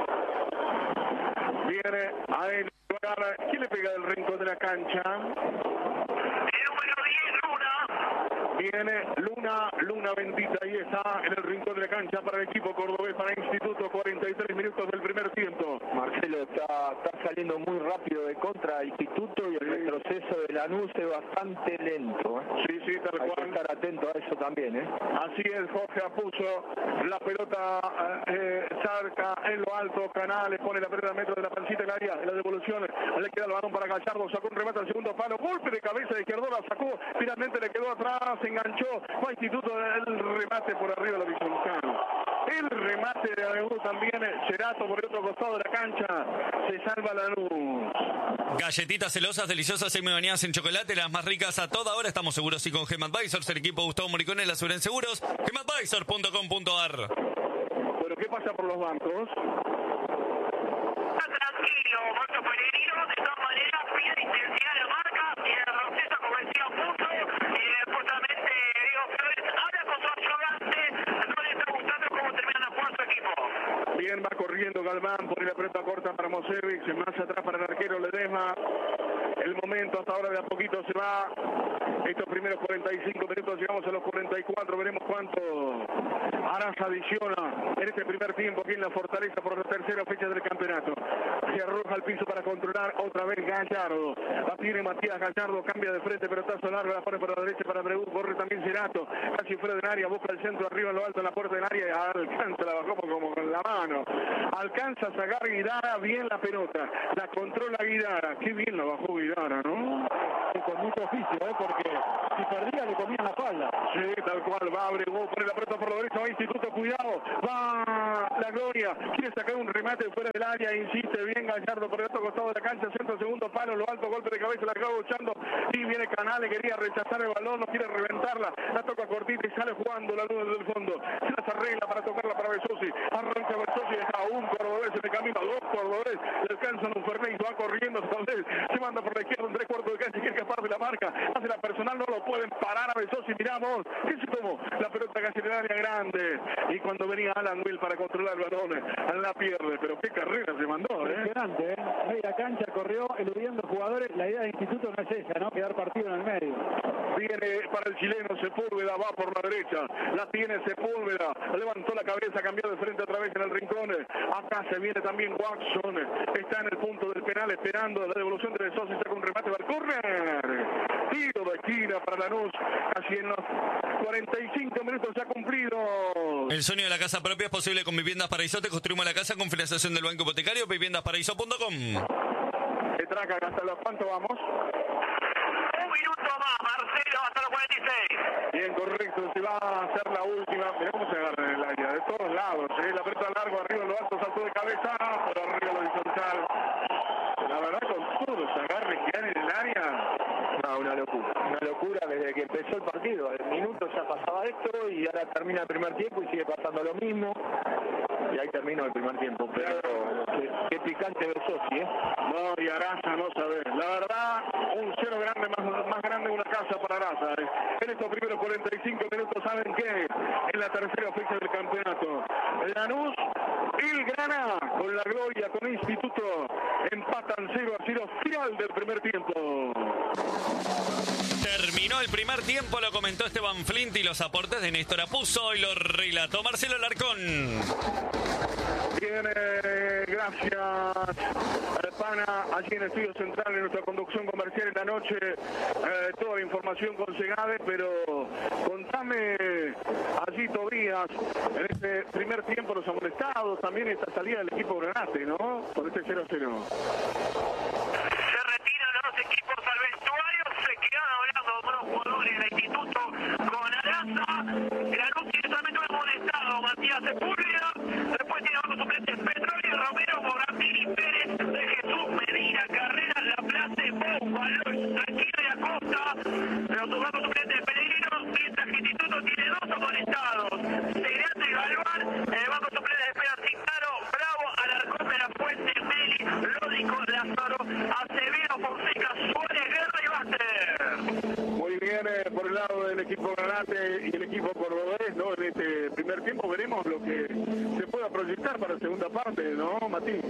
Viene a él, ¿quién le pega del rincón de la cancha? El número 10, Luna. Viene Luna bendita, ahí está en el rincón de la cancha para el equipo cordobés, para Instituto, 43 minutos del primer tiempo. Marcelo está saliendo muy rápido de contra Instituto y el retroceso de Lanús es bastante lento. Sí, tal Hay cual. que estar atento a eso también. Así es, Jorge Apuso, la pelota cerca en lo alto, Canales pone la pelota metro de la pancita del área, en la devolución, le queda el balón para Gallardo, sacó un remate al segundo palo, golpe de cabeza de Izquierdo, la sacó, finalmente le quedó atrás, se enganchó, va Instituto, el remate por arriba de la horizontal. El remate de Lanús también, Cerato por el otro costado de la cancha, se salva Lanús. Galletitas celosas, deliciosas, semi-bañadas en chocolate, las más ricas a toda hora. Estamos seguros y con GEMAdvisors, el equipo Gustavo Moricone, la seguridad en seguros, GEMAdvisor.com.ar. Bueno, ¿qué pasa por los bancos? Está tranquilo, Marco Peregrino, de todas maneras, pide intensidad de marca, y el proceso como decía Puso, y justamente Diego Flores habla con su ayudante corriendo Galván, por la pelota corta para Mosevic, más atrás para el arquero Ledesma. El momento hasta ahora de a poquito se va. Estos primeros 45 minutos, llegamos a los 44, veremos cuánto Araza adiciona en este primer tiempo aquí en la Fortaleza por la tercera fecha del campeonato. Se arroja al piso para controlar otra vez Gallardo. La tiene Matías Gallardo, cambia de frente, pelotazo largo, la pone por la derecha para Abreu, corre también Cerato, casi fuera del área, busca el centro arriba en lo alto en la puerta del área, alcanza, la bajó como con la mano. Alcanza a sacar Guidara bien la pelota, la controla Guidara, qué bien la bajó Guidara, ¿no? Con mucho oficio, porque si perdía le comían la espalda. Sí, tal cual, va Abreu, pone la pelota por la derecha, va Instituto, cuidado, va la Gloria, quiere sacar un remate fuera del área, insiste bien Gallardo por el otro costado de la cancha, centro, segundo palo, lo alto, golpe de cabeza, la acaba luchando, y viene Canales, quería rechazar el balón, no quiere reventarla, la toca cortita y sale jugando la luz del fondo, se las arregla para tocarla para Besosi, arranca Besosi, deja un cordobés en el camino, dos cordobés, le alcanzan un Fernández, va corriendo, se manda por la izquierda, un 3/4 de cancha, quiere escapar de la marca, hace la personal, no lo pueden parar a Besosi, miramos, que se tomó la pelota casi en el área grande, y cuando venía Alan Will para controlar el balón, la pierde, pero qué carrera se mandó, Impresionante, media cancha corrió eludiendo jugadores, la idea del Instituto no es esa, ¿no? Quedar partido en el medio. Viene para el chileno Sepúlveda, va por la derecha, la tiene Sepúlveda, levantó la cabeza, cambió de frente otra vez en el rincón, acá se viene también Watson, está en el punto del penal esperando la devolución de Besosi, saca un remate, va al córner, tiro de esquina para Lanús, casi en los 45 minutos ya cumplido. El sueño de la casa propia es posible con Viviendas Paraíso. Te construimos la casa con financiación del Banco Hipotecario, viviendasparaíso.com. Se traca hasta los cuánto vamos. Un minuto más, Marcelo, hasta los 46. Bien, correcto, se va a hacer la última. Mirá cómo se agarra en el área, de todos lados. La pelota largo, arriba en lo alto, saltó de cabeza, por arriba lo horizontal. La verdad, con todos los agarres que hay en el área. No, una locura desde que empezó el partido. El minuto ya pasaba esto y ahora termina el primer tiempo y sigue pasando lo mismo. Y ahí terminó el primer tiempo, pero qué picante Besosi, No, y Araza no sabe. La verdad, un cero grande, más grande una casa para Araza. En estos primeros 45 minutos, ¿saben qué? En la tercera fecha del campeonato. Lanús, Grana, con la Gloria, con Instituto, empatan 0-0, final del primer tiempo. Terminó el primer tiempo, lo comentó Esteban Flint y los aportes de Néstor Apuzzo y lo relató Marcelo Larcón. Bien, gracias Pana, allí en el estudio central en nuestra conducción comercial en la noche, toda la información con Segade, pero contame allí Tobías, en este primer tiempo los amonestados, también esta salida del equipo Granate, ¿no? Por este 0-0. Se retiran los dos equipos al vestuario, se quedan hablando con los jugadores del Instituto con Araza. Lanús tiene solamente un amonestado, Matías Sepúlveda. Después tiene bajo suplentes Petroli, Romero, Moratini, Pérez, de Jesús, Medina, Carrera, Laplace, Bou, Aquino y Acosta. Los bajos suplentes Pellegrino, mientras que Instituto tiene dos amonestados. Cerate y Galván, el banco suplente de Esperan Cintaro, Bravo, Alarcón de la Fuente, Meli, Lódico, Lázaro, Acevedo, Fonseca, Suárez, Guerra y Baster. Muy bien, por el lado del equipo Granate y el equipo cordobés, ¿no? En este primer tiempo veremos lo que se pueda proyectar para la segunda parte, ¿no, Mati?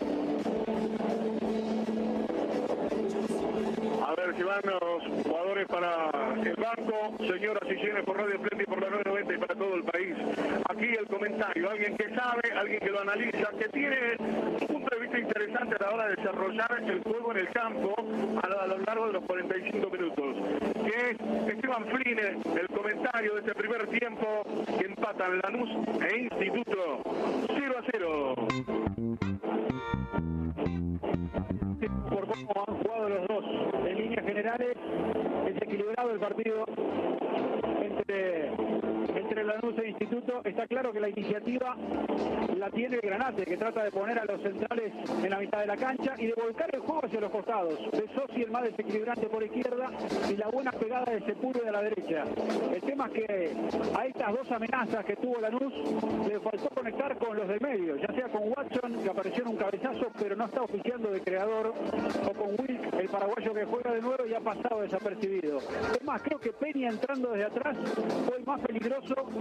A ver si van los jugadores para el banco, señoras y señores, por Radio Esplendid, por la 990 y para todo el país. Aquí el comentario, alguien que sabe, alguien que lo analiza, que tiene un punto de vista interesante a la hora de desarrollar el juego en el campo a lo largo de los 45 minutos. Que es Esteban Fline, el comentario de este primer tiempo, que empatan Lanús e Instituto 0-0. Por cómo han jugado los dos en líneas generales, es equilibrado el partido entre Lanús e Instituto. Está claro que la iniciativa la tiene el Granate, que trata de poner a los centrales en la mitad de la cancha y de volcar el juego hacia los costados. Besosi el más desequilibrante por izquierda y la buena pegada de Sepúlveda a la derecha. El tema es que a estas dos amenazas que tuvo Lanús le faltó conectar con los del medio, ya sea con Watson, que apareció en un cabezazo pero no está oficiando de creador, o con Wilk, el paraguayo que juega de nuevo y ha pasado desapercibido. Es más, creo que Peña entrando desde atrás fue el más peligroso, porque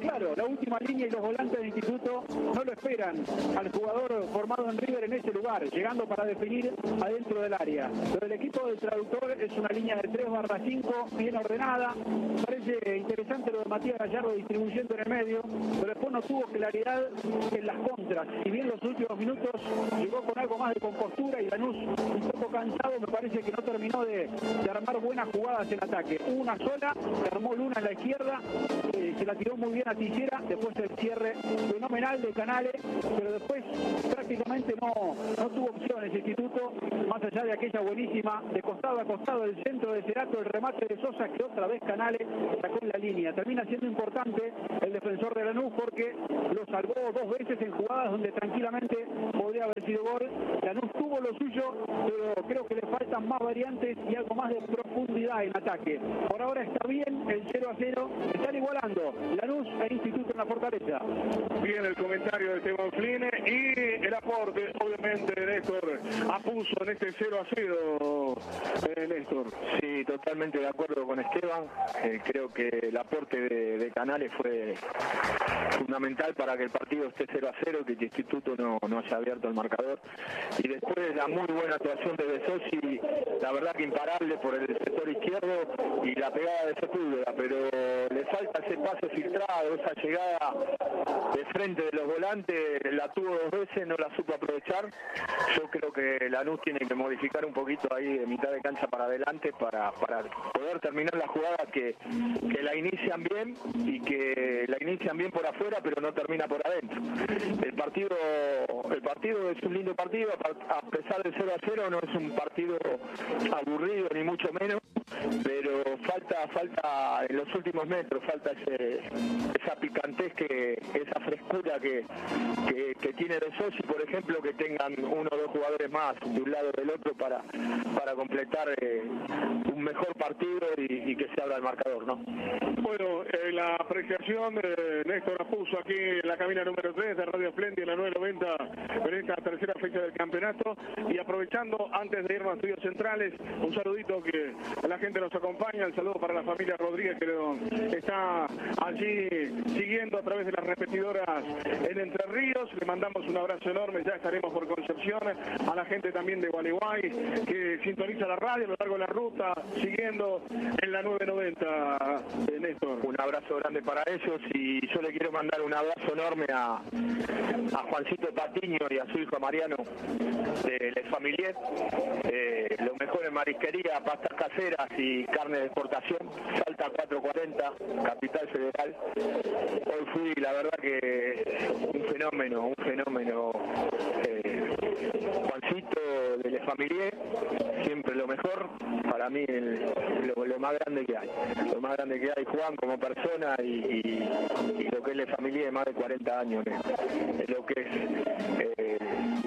claro, la última línea y los volantes del Instituto no lo esperan al jugador formado en River en ese lugar, llegando para definir adentro del área. Pero el equipo del traductor es una línea de 3/5, bien ordenada. Parece interesante lo de Matías Gallardo distribuyendo en el medio, pero después no tuvo claridad en las contras. Si bien los últimos minutos llegó con algo más de compostura y Lanús un poco cansado, me parece que no terminó de armar buenas jugadas en ataque. Una sola, armó Luna en la izquierda, se la tiró muy bien a Tijera, después el cierre fenomenal de Canales, pero después prácticamente no tuvo opciones el Instituto, más allá de aquella buenísima de costado a costado del centro de Cerato, el remate de Sosa, que otra vez Canales sacó en la línea. Termina siendo importante el defensor de Lanús porque lo salvó 2 veces en jugadas donde tranquilamente podría haber sido gol. Lanús tuvo lo suyo, pero creo que le faltan más variantes y algo más de profundidad en ataque. Por ahora está bien el 0-0, están igualando Lanús e Instituto en la Fortaleza. Bien el comentario de Esteban Fline y el aporte, obviamente, de Néstor Apuso en este 0-0, Néstor. Sí, totalmente de acuerdo con Esteban. Creo que el aporte de Canales fue fundamental para que el partido esté 0-0, que el Instituto no haya abierto el marcador. Y después la muy buena actuación de Besosi, la verdad que imparable por el sector izquierdo y la pegada de Sepúlveda, pero le falta ese pase filtrado, esa llegada de frente de los volantes, la tuvo 2 veces, no la supo aprovechar. Yo creo que Lanús tiene que modificar un poquito ahí de mitad de cancha para adelante para poder terminar la jugada que la inician bien y que la inician bien por afuera, pero no termina por adentro. El partido es un lindo partido, a pesar del 0-0 no es un partido aburrido ni mucho menos, pero falta en los últimos metros, falta esa picantez, esa frescura que tiene De Sosi, por ejemplo, que tengan 1 o 2 jugadores más de un lado o del otro para completar un mejor partido y que se abra el marcador, ¿no? Bueno, la apreciación de Néstor Apuso aquí en la cabina número 3 de Radio Espléndida en la 990 en esta tercera fecha del campeonato. Y aprovechando, antes de irnos a estudios centrales, un saludito que la gente nos acompaña, el saludo para la familia Rodríguez que está allí siguiendo a través de las repetidoras en Entre Ríos. Le mandamos un abrazo enorme, ya estaremos por Concepción, a la gente también de Gualeguay que sintoniza la radio a lo largo de la ruta, siguiendo en la 990, Néstor. Un abrazo grande para ellos y yo le quiero mandar un abrazo enorme a Juancito Patiño y a su hijo Mariano de Les Familier. Lo mejor en marisquería, pastas caseras y carne de exportación, Salta 440, Capital Federal. Hoy fui, la verdad que un fenómeno. Juancito de Les Familier, siempre lo mejor, para mí lo más grande que hay. Lo más grande que hay, Juan, como persona y lo que es Les Familier de más de 40 años, lo que es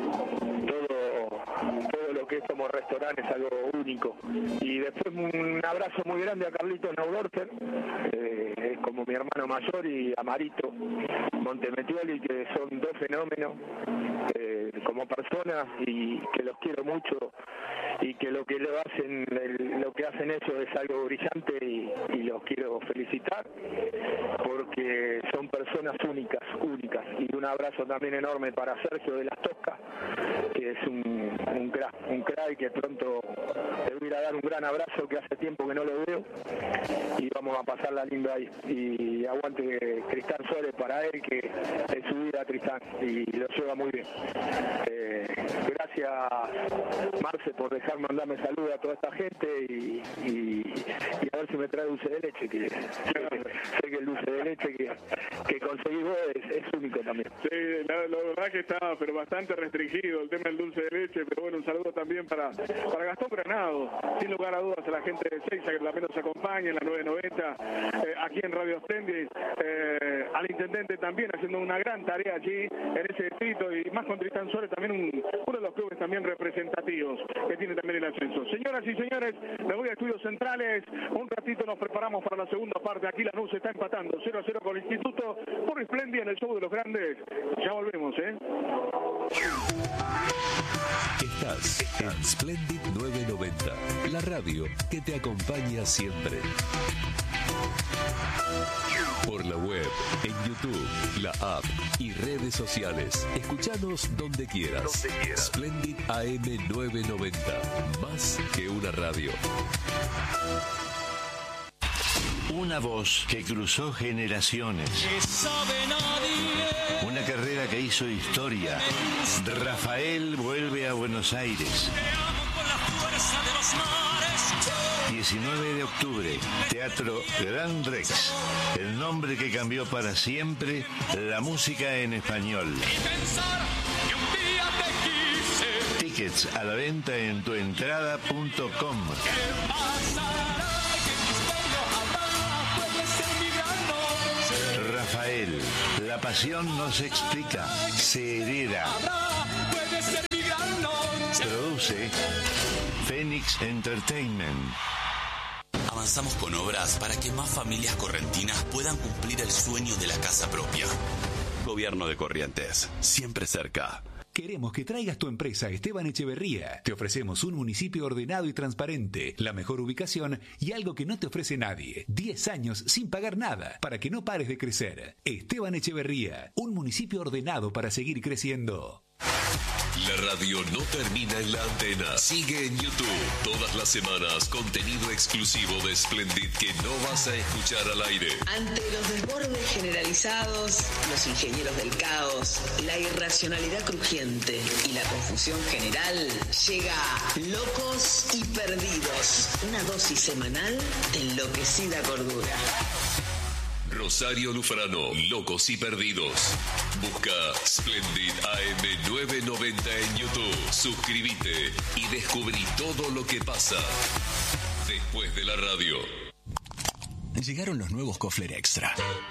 todo lo que es como restaurante es algo único. Y después un abrazo muy grande a Carlitos Naudorfer, es como mi hermano mayor, y a Marito Montemetioli, que son 2 fenómenos como personas y que los quiero mucho, y que lo que hacen ellos es algo brillante y los quiero felicitar porque son personas únicas. Y un abrazo también enorme para Sergio de las Toscas, que es un crack y que pronto le voy a ir a dar un gran abrazo, que hace tiempo que no lo veo, y vamos a pasarla lindo ahí. Y aguante Tristán Suárez para él, que es su vida Tristán y lo lleva muy bien. Gracias, Marce, por dejarme mandarme saludos a toda esta gente y a ver si me trae dulce de leche, que sé que el dulce de leche que conseguí vos es único también. Sí, la verdad que está pero bastante restringido el tema del dulce de leche, pero bueno, un saludo también para Gastón Granado, sin lugar a dudas, a la gente de Seiza que también nos acompaña en la 990, aquí en Radio Espléndida, al intendente también haciendo una gran tarea allí en ese distrito, y más con Tristán Suárez, también uno de los clubes también representativos que tiene también el ascenso. Señoras y señores, me voy a estudios centrales, un ratito nos preparamos para la segunda parte. Aquí Lanús está empatando 0-0 con el Instituto por Espléndida en el show de los grandes. Ya volvemos, Estás En Splendid 990, la radio que te acompaña siempre. Por la web, en YouTube, la app y redes sociales. Escuchanos donde quieras. Splendid AM 990, más que una radio. Una voz que cruzó generaciones. Una carrera que hizo historia. Rafael vuelve a Buenos Aires. 19 de octubre, Teatro Gran Rex. El nombre que cambió para siempre la música en español. Tickets a la venta en tuentrada.com. Rafael, la pasión no se explica, se hereda. Produce Phoenix Entertainment. Avanzamos con obras para que más familias correntinas puedan cumplir el sueño de la casa propia. Gobierno de Corrientes, siempre cerca. Queremos que traigas tu empresa a Esteban Echeverría. Te ofrecemos un municipio ordenado y transparente, la mejor ubicación y algo que no te ofrece nadie. 10 años sin pagar nada, para que no pares de crecer. Esteban Echeverría, un municipio ordenado para seguir creciendo. La radio no termina en la antena. Sigue en YouTube. Todas las semanas, contenido exclusivo de Splendid que no vas a escuchar al aire. Ante los desbordes generalizados, los ingenieros del caos, la irracionalidad crujiente y la confusión general, llega Locos y Perdidos. Una dosis semanal de enloquecida cordura. Rosario Lufrano, Locos y Perdidos. Busca Splendid AM 990 en YouTube. Suscríbete y descubrí todo lo que pasa después de la radio. Llegaron los nuevos Kofler Extra.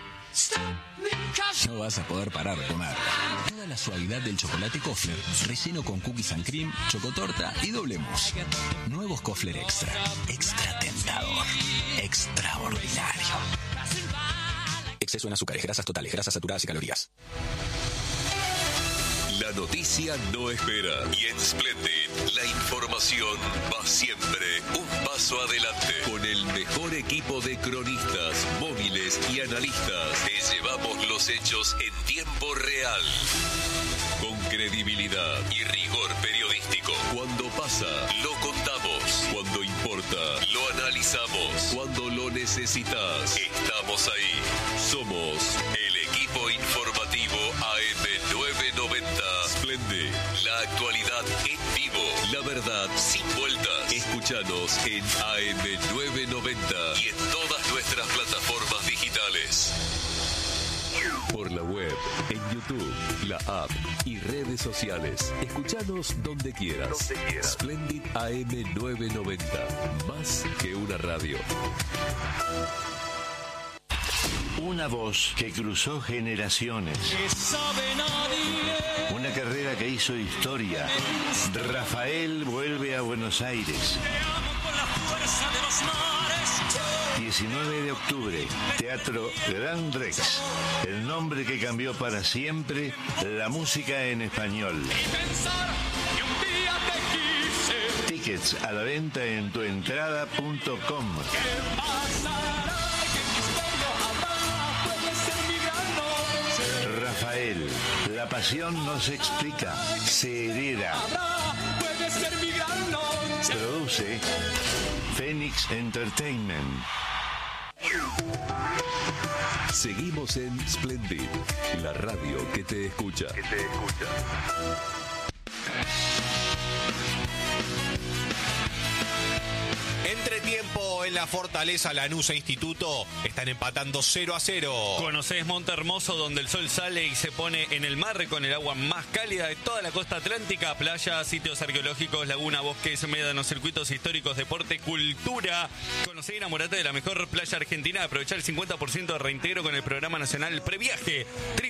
No vas a poder parar de comer. Toda la suavidad del chocolate Kofler, relleno con cookies and cream, chocotorta y doble mousse. Nuevos Kofler Extra. Extra tentador. Extraordinario. Exceso en azúcares, grasas totales, grasas saturadas y calorías. La noticia no espera y en Splendid la información va siempre un paso adelante. Con el mejor equipo de cronistas, móviles y analistas te llevamos los hechos en tiempo real. Con credibilidad y rigor periodístico. Cuando pasa, lo contamos. Cuando importa, lo analizamos. Cuando lo necesitas, estamos ahí. Somos el equipo informativo AM990. Splendid, la actualidad en vivo. La verdad sin vueltas. Escúchanos en AM990 y en todas nuestras plataformas digitales. Por la web, en YouTube, la app y redes sociales. Escuchanos donde quieras. Splendid AM 990. Más que una radio. Una voz que cruzó generaciones. Una carrera que hizo historia. Rafael vuelve a Buenos Aires. 19 de octubre, Teatro Gran Rex. El nombre que cambió para siempre la música en español. Tickets a la venta en tuentrada.com. Rafael, la pasión no se explica, se hereda. Produce Phoenix Entertainment. Seguimos en Splendid, la radio que te escucha. Entretiempo en la Fortaleza, Lanús e Instituto están empatando 0-0. ¿Conocés Monte Hermoso, donde el sol sale y se pone en el mar con el agua más cálida de toda la costa atlántica? Playas, sitios arqueológicos, laguna, bosques, médanos, circuitos históricos, deporte, cultura. Conocé y enamorate de la mejor playa argentina. Aprovechar el 50% de reintegro con el programa nacional Previaje.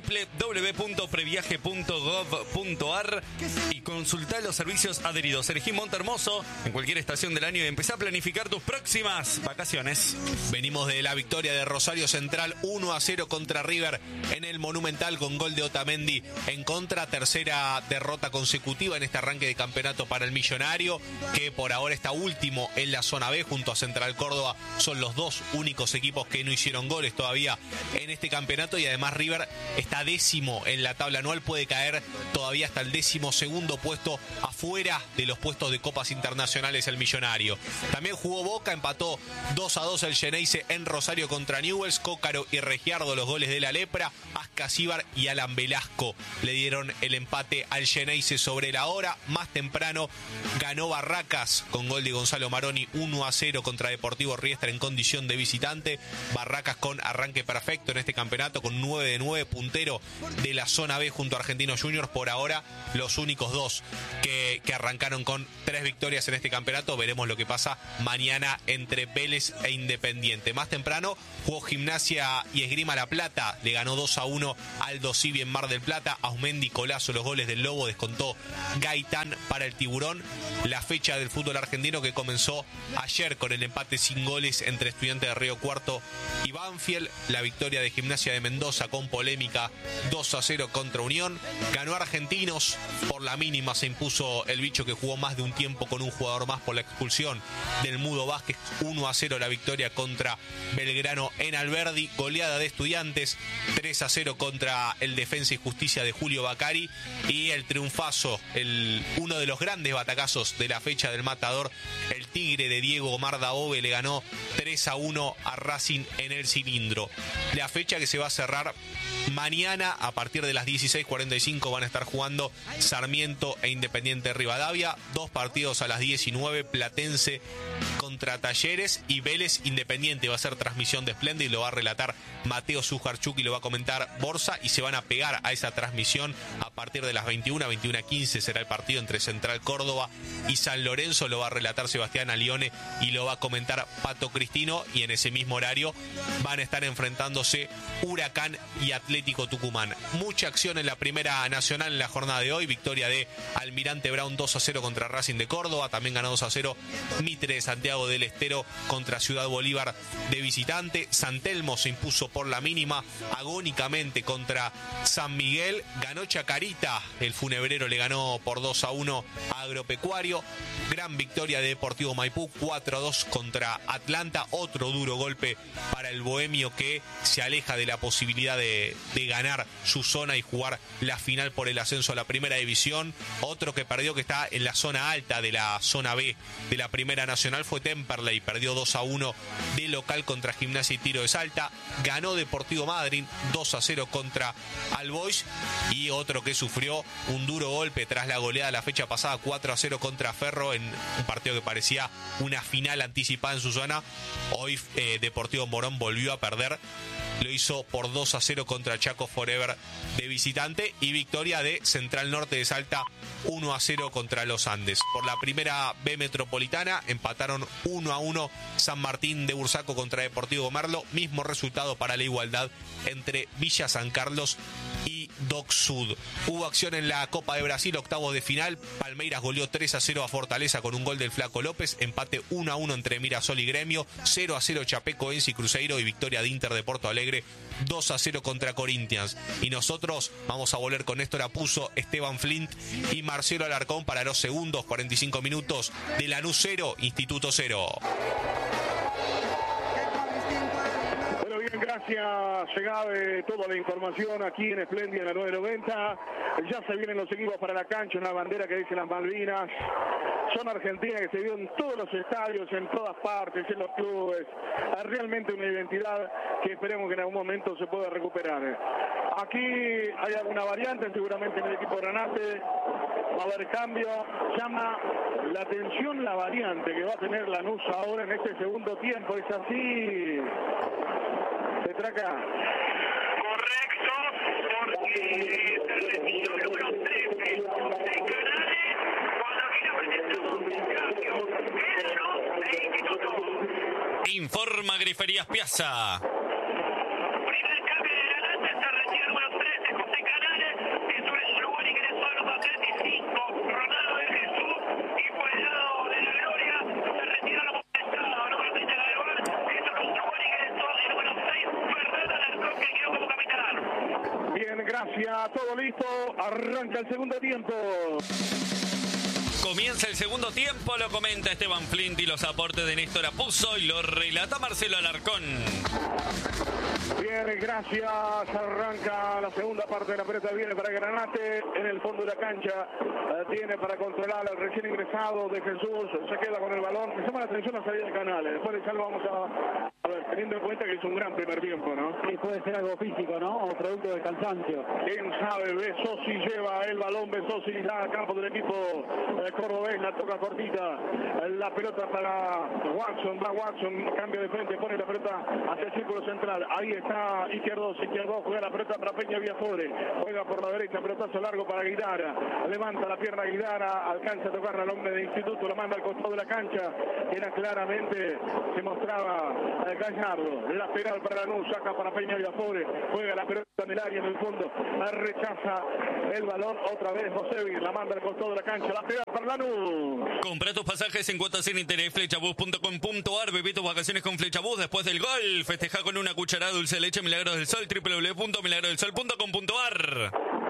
www.previaje.gov.ar y consultá los servicios adheridos. Elegí Monte Hermoso en cualquier estación del año y empezá a planificar tus próximas las vacaciones. Venimos de la victoria de Rosario Central 1-0 contra River en el Monumental con gol de Otamendi en contra. Tercera derrota consecutiva en este arranque de campeonato para el Millonario, que por ahora está último en la zona B junto a Central Córdoba. Son los dos únicos equipos que no hicieron goles todavía en este campeonato, y además River está décimo en la tabla anual, puede caer todavía hasta el 12º puesto, afuera de los puestos de copas internacionales el Millonario. También jugó Boca, empató 2-2 el Xeneize en Rosario contra Newell's. Cócaro y Regiardo los goles de la Lepra. Ascasíbar y Alan Velasco le dieron el empate al Xeneize sobre la hora. Más temprano ganó Barracas con gol de Gonzalo Maroni 1-0 contra Deportivo Riestra en condición de visitante. Barracas con arranque perfecto en este campeonato, con 9 de 9, puntero de la zona B junto a Argentinos Juniors. Por ahora los únicos dos que arrancaron con 3 victorias en este campeonato. Veremos lo que pasa mañana entre Vélez e Independiente. Más temprano jugó Gimnasia y Esgrima La Plata, le ganó 2-1 Aldo Civi en Mar del Plata. Ausmendi, Colazo, los goles del Lobo, descontó Gaitán para el Tiburón. La fecha del fútbol argentino que comenzó ayer con el empate sin goles entre Estudiantes de Río Cuarto y Banfield. La victoria de Gimnasia de Mendoza con polémica 2-0 contra Unión. Ganó Argentinos por la mínima, se impuso el bicho que jugó más de un tiempo con un jugador más por la expulsión del Mudo Vázquez. 1-0 la victoria contra Belgrano en Alberdi. Goleada de Estudiantes 3-0 contra el Defensa y Justicia de Julio Bacari, y el triunfazo, uno de los grandes batacazos de la fecha del Matador, el Tigre de Diego Omar Dabove le ganó 3-1 a Racing en el Cilindro. La fecha que se va a cerrar mañana a partir de las 16:45 van a estar jugando Sarmiento e Independiente Rivadavia. 2 partidos a las 19, Platense contra Talleres y Vélez Independiente. Va a ser transmisión de Splendid, lo va a relatar Mateo Zujarchuk y lo va a comentar Borsa, y se van a pegar a esa transmisión a partir de las 21:15 será el partido entre Central Córdoba y San Lorenzo. Lo va a relatar Sebastián Alione y lo va a comentar Pato Cristino, y en ese mismo horario van a estar enfrentándose Huracán y Atlético Tucumán. Mucha acción en la Primera Nacional en la jornada de hoy. Victoria de Almirante Brown 2-0 contra Racing de Córdoba. También ganó 2-0 Mitre de Santiago del Estero contra Ciudad Bolívar de visitante. San Telmo se impuso por la mínima agónicamente contra San Miguel. Ganó Chacarita, el funebrero le ganó por 2-1 a Agropecuario. Gran victoria de Deportivo Maipú 4-2 contra Atlanta. Otro duro golpe para el bohemio, que se aleja de la posibilidad de ganar su zona y jugar la final por el ascenso a la Primera División. Otro que perdió, que está en la zona alta de la zona B de la Primera Nacional, fue Temperley. Perdió 2-1 de local contra Gimnasia y Tiro de Salta. Ganó Deportivo Madryn 2-0 contra Albois. Y otro que sufrió un duro golpe tras la goleada la fecha pasada 4-0 contra Ferro en un partido que parecía una final anticipada en su zona. Hoy Deportivo Morón volvió a perder. Lo hizo por 2-0 contra Chaco Forever de visitante, y victoria de Central Norte de Salta 1-0 contra Los Andes. Por la Primera B Metropolitana empataron 1-1 San Martín de Bursaco contra Deportivo Merlo. Mismo resultado para la igualdad entre Villa San Carlos y Doc Sud. Hubo acción en la Copa de Brasil, octavos de final. Palmeiras goleó 3-0 a Fortaleza con un gol del Flaco López. Empate 1-1 entre Mirasol y Gremio. 0-0 Chapecoense y Cruzeiro, y victoria de Inter de Porto Alegre 2-0 contra Corinthians. Y nosotros vamos a volver con Néstor Apuzzo, Esteban Flint y Marcelo Alarcón para los segundos 45 minutos de Lanús 0, Instituto 0. Gracias, Segave, toda la información aquí en Esplendia en la 990. Ya se vienen los equipos para la cancha, una bandera que dice las Malvinas. Son Argentina que se vio en todos los estadios, en todas partes, en los clubes. Es realmente una identidad que esperemos que en algún momento se pueda recuperar. Aquí hay alguna variante, seguramente en el equipo Granate va a haber cambio. Llama la atención la variante que va a tener Lanús ahora en este segundo tiempo. Es así, Petraca. Correcto, porque se retiro el número 13 de Canales cuando quiere presentar un cambio de Instituto. Informa Griferías Piazza. Primer cambio de adelante, se retira el número 13, José Canales, que sobre el lugar ingresó a los 35, Ronaldo de Jesús, y por el lado de la gloria se retira la Estrada, número 30 de gracias, todo listo, arranca el segundo tiempo. Comienza el segundo tiempo, lo comenta Esteban Flint y los aportes de Néstor Apuzzo y lo relata Marcelo Alarcón. Bien, gracias, arranca la segunda parte de la pelota, viene para Granate, en el fondo de la cancha, tiene para controlar al recién ingresado de Jesús, se queda con el balón, me llama la atención la salida de Canales, después de salvo vamos a ver, teniendo en cuenta que es un gran primer tiempo, ¿no? Sí, puede ser algo físico, ¿no? O producto del cansancio. Quién sabe, Besosi lleva el balón, Besosi da a campo del equipo cordobés, la toca cortita, la pelota para Watson, va Watson, cambia de frente, pone la pelota hacia el círculo central, ahí está izquierdo, juega la pelota para Peña Viafore, juega por la derecha, pelotazo largo para Guidara, levanta la pierna Guidara, alcanza a tocar al hombre de Instituto, lo manda al costado de la cancha, era claramente, se mostraba Gallardo, lateral para Lanús, saca para Peña Viafore, juega la pelota en el área en el fondo, rechaza el balón, otra vez Josevi, la manda al costado de la cancha, lateral para Lanús. Compra tus pasajes en cuotas sin interés, flechabus.com.ar, viví tus vacaciones con Flechabus después del gol, festeja con una cucharada de dulce de leche Milagros del Sol, www.milagrodelsol.com.ar.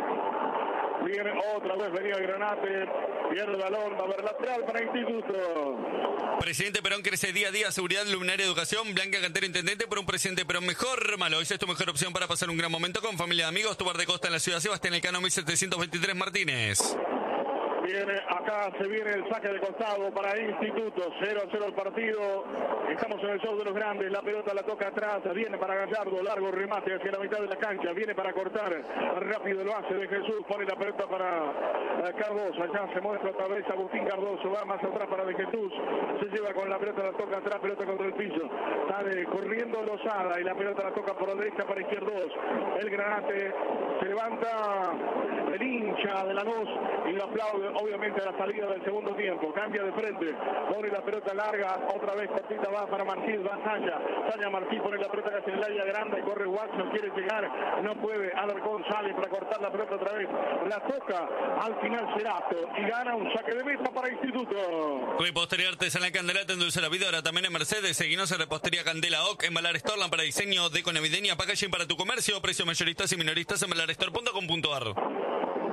Viene otra vez, venía Granate, pierde el balón, va a haber lateral para Instituto. Presidente Perón crece día a día, seguridad, luminaria, educación. Blanca Cantero, intendente por un presidente Perón mejor. Malo, esa es tu mejor opción para pasar un gran momento con familia de amigos. Tu bar de costa en la ciudad Sebastián Elcano 1723 Martínez. Viene acá, se viene el saque de costado para Instituto, 0-0 el partido, estamos en el show de los grandes, la pelota la toca atrás, viene para Gallardo, largo remate hacia la mitad de la cancha, viene para cortar, rápido lo hace de Jesús, pone la pelota para Cardoso, allá se muestra otra vez Agustín Cardoso, va más atrás para de Jesús, se lleva con la pelota, la toca atrás, pelota contra el piso, sale corriendo Lozada y la pelota la toca por la derecha para Izquierdos, el Granate se levanta el hincha de Lanús y lo aplaude obviamente a la salida del segundo tiempo, cambia de frente, pone la pelota larga, otra vez cortita va para Martí, va Saya Martí pone la pelota casi en el área grande, corre Watson, quiere llegar, no puede, Alarcón sale para cortar la pelota otra vez, la toca al final Cerato y gana un saque de meta para Instituto. Repostería Artesanal Candela te endulza la vida, ahora también en Mercedes, seguinos en Repostería Candela OC, en Valar Storland para diseño, deco navideña, packaging para tu comercio, precios mayoristas y minoristas en valarstore.com.ar.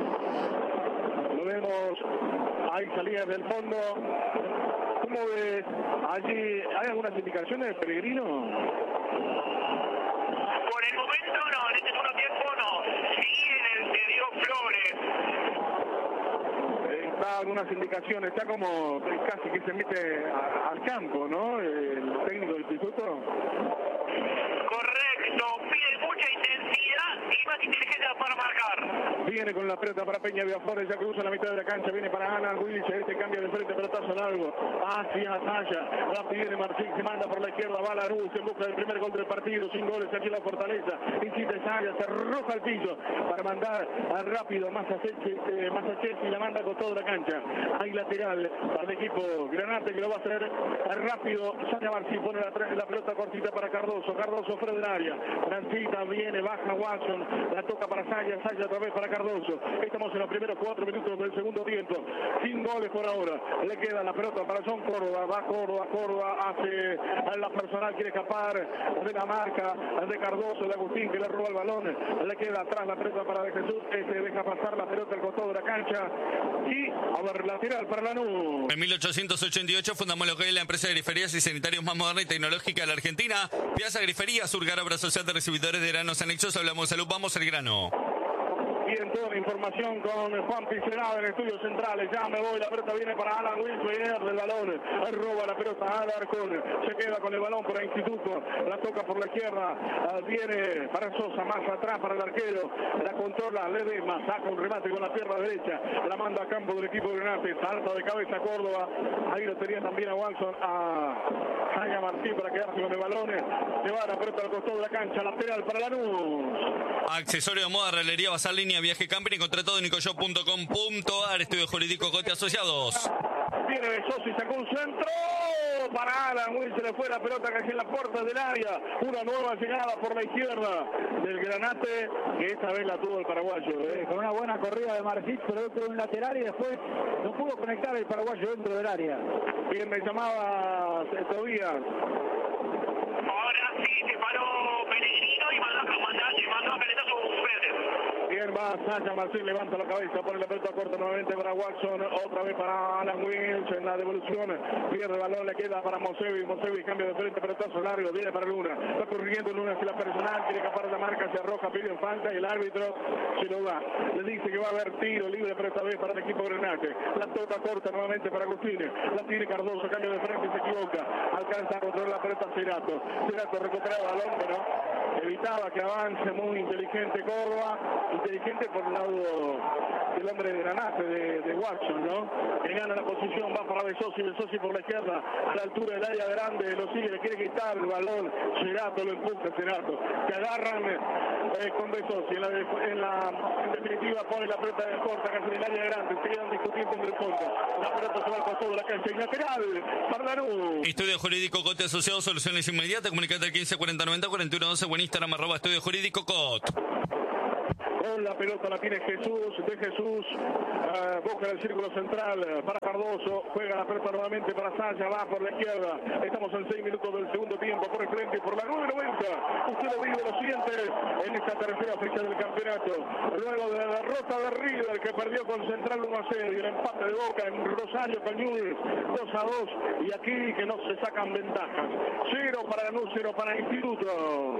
Vemos, hay salidas del fondo. ¿Cómo ves? Allí, ¿hay algunas indicaciones de Peregrino? Por el momento no, en este segundo tiempo no. Sí, en el que dio Flores. Está algunas indicaciones, está como casi que se mete al campo, ¿no? El técnico del instituto. Correcto, pide mucha intensidad y más inteligencia para marcar. Viene con la pelota para Peña Viafore, ya cruza la mitad de la cancha, viene para Ana Wilche, este cambia de frente, pelotazo largo, hacia Saya, la pide Martín, se manda por la izquierda, va Lanús en busca del primer gol del partido, sin goles aquí en la Fortaleza, insiste Saya, se arroja al piso para mandar rápido Massachetti y la manda con toda la cancha, hay lateral para el equipo Granate que lo va a hacer rápido, Saya Martín pone la pelota cortita para Cardoso fuera del área, transita, viene, baja Watson, la toca para Saya otra vez para Cardoso, estamos en los primeros 4 minutos del segundo tiempo, sin goles por ahora, le queda la pelota para John Córdoba, va Córdoba hace la personal, quiere escapar de la marca de Cardoso, de Agustín que le roba el balón, le queda atrás la pelota para de Jesús, este deja pasar la pelota al costado de la cancha y a ver, lateral para Lanús. En 1888 fundamos lo que es la empresa de griferías y sanitarios más moderna y tecnológica de la Argentina, Piazza Grifería, Surgar, obra social de recibidores de granos anexos, hablamos de salud, vamos al grano. Bien, toda la información con Juan Picelada en estudios centrales. Ya me voy, la pelota viene para Alan Wilson del balón. Roba la pelota a Alarcón. Se queda con el balón para Instituto. La toca por la izquierda. Viene para Sosa, más atrás para el arquero. La controla Ledesma. Saca un remate con la pierna derecha. La manda a campo del equipo de Granate. Salta de cabeza Córdoba. Ahí lo tenía también a Watson, a Saya Martín para quedarse con el balón. Se va la pelota al costado de la cancha. Lateral para Lanús. Accesorio de moda, relería, basar línea, viaje camping, encontré todo en nicoshop.com.ar, estudio jurídico Cote Asociados. Viene Besosi, sacó un centro para Alan Will, se le fue la pelota casi en la puerta del área. Una nueva llegada por la izquierda del Granate, que esta vez la tuvo el paraguayo. Con una buena corrida de Marcit, pero dentro de un lateral y después no pudo conectar el paraguayo dentro del área. Bien, me llamaba Tobías. Ahora sí se paró Pellegrino y mandó a calentar su frente. Bien, va va Sasha Marcel, levanta la cabeza, pone la pelota corta nuevamente para Watson, otra vez para Alan Wills en la devolución, pierde el balón, le queda para Mosevi, cambia de frente, pelotazo largo, viene para Luna, va corriendo Luna hacia la personal, quiere escapar de la marca, se arroja, pide falta y el árbitro se lo da, le dice que va a haber tiro libre, pero esta vez para el equipo Grenache, la toca corta nuevamente para Agustini, la tiene Cardoso, cambia de frente y se equivoca, alcanza a controlar la pelota Cerato recupera el balón, pero evitaba que avance, muy inteligente Córdoba, inteligente por el lado del hombre de Granate, de Watson, ¿no? Que gana la posición, va para Besosi por la izquierda, a la altura del área grande, lo sigue, le quiere quitar el balón, Cerato lo empuja, Cerato, que agarran con Besosi, en definitiva pone la pelota de corta, casi en el área grande, se quedan discutiendo entre el fondo, la pelota se va al costado de la cancha, y lateral, para Lanús. Estudio Jurídico Cote Asociado, soluciones inmediatas, comunicate al 15 40 90 41 12 o en Instagram @Estudio Jurídico Cot. Con la pelota la tiene Jesús, busca el círculo central para Cardoso, juega la pelota nuevamente para Sasha, va por la izquierda, estamos en 6 minutos del segundo tiempo, por el frente y por la 9:90, usted lo vive lo siguiente en esta tercera fecha del campeonato, luego de la derrota de River que perdió con Central 1-0 y el empate de Boca en Rosario con Newell's 2-2 y aquí que no se sacan ventajas, 0 para Lanús, 0 para el Instituto.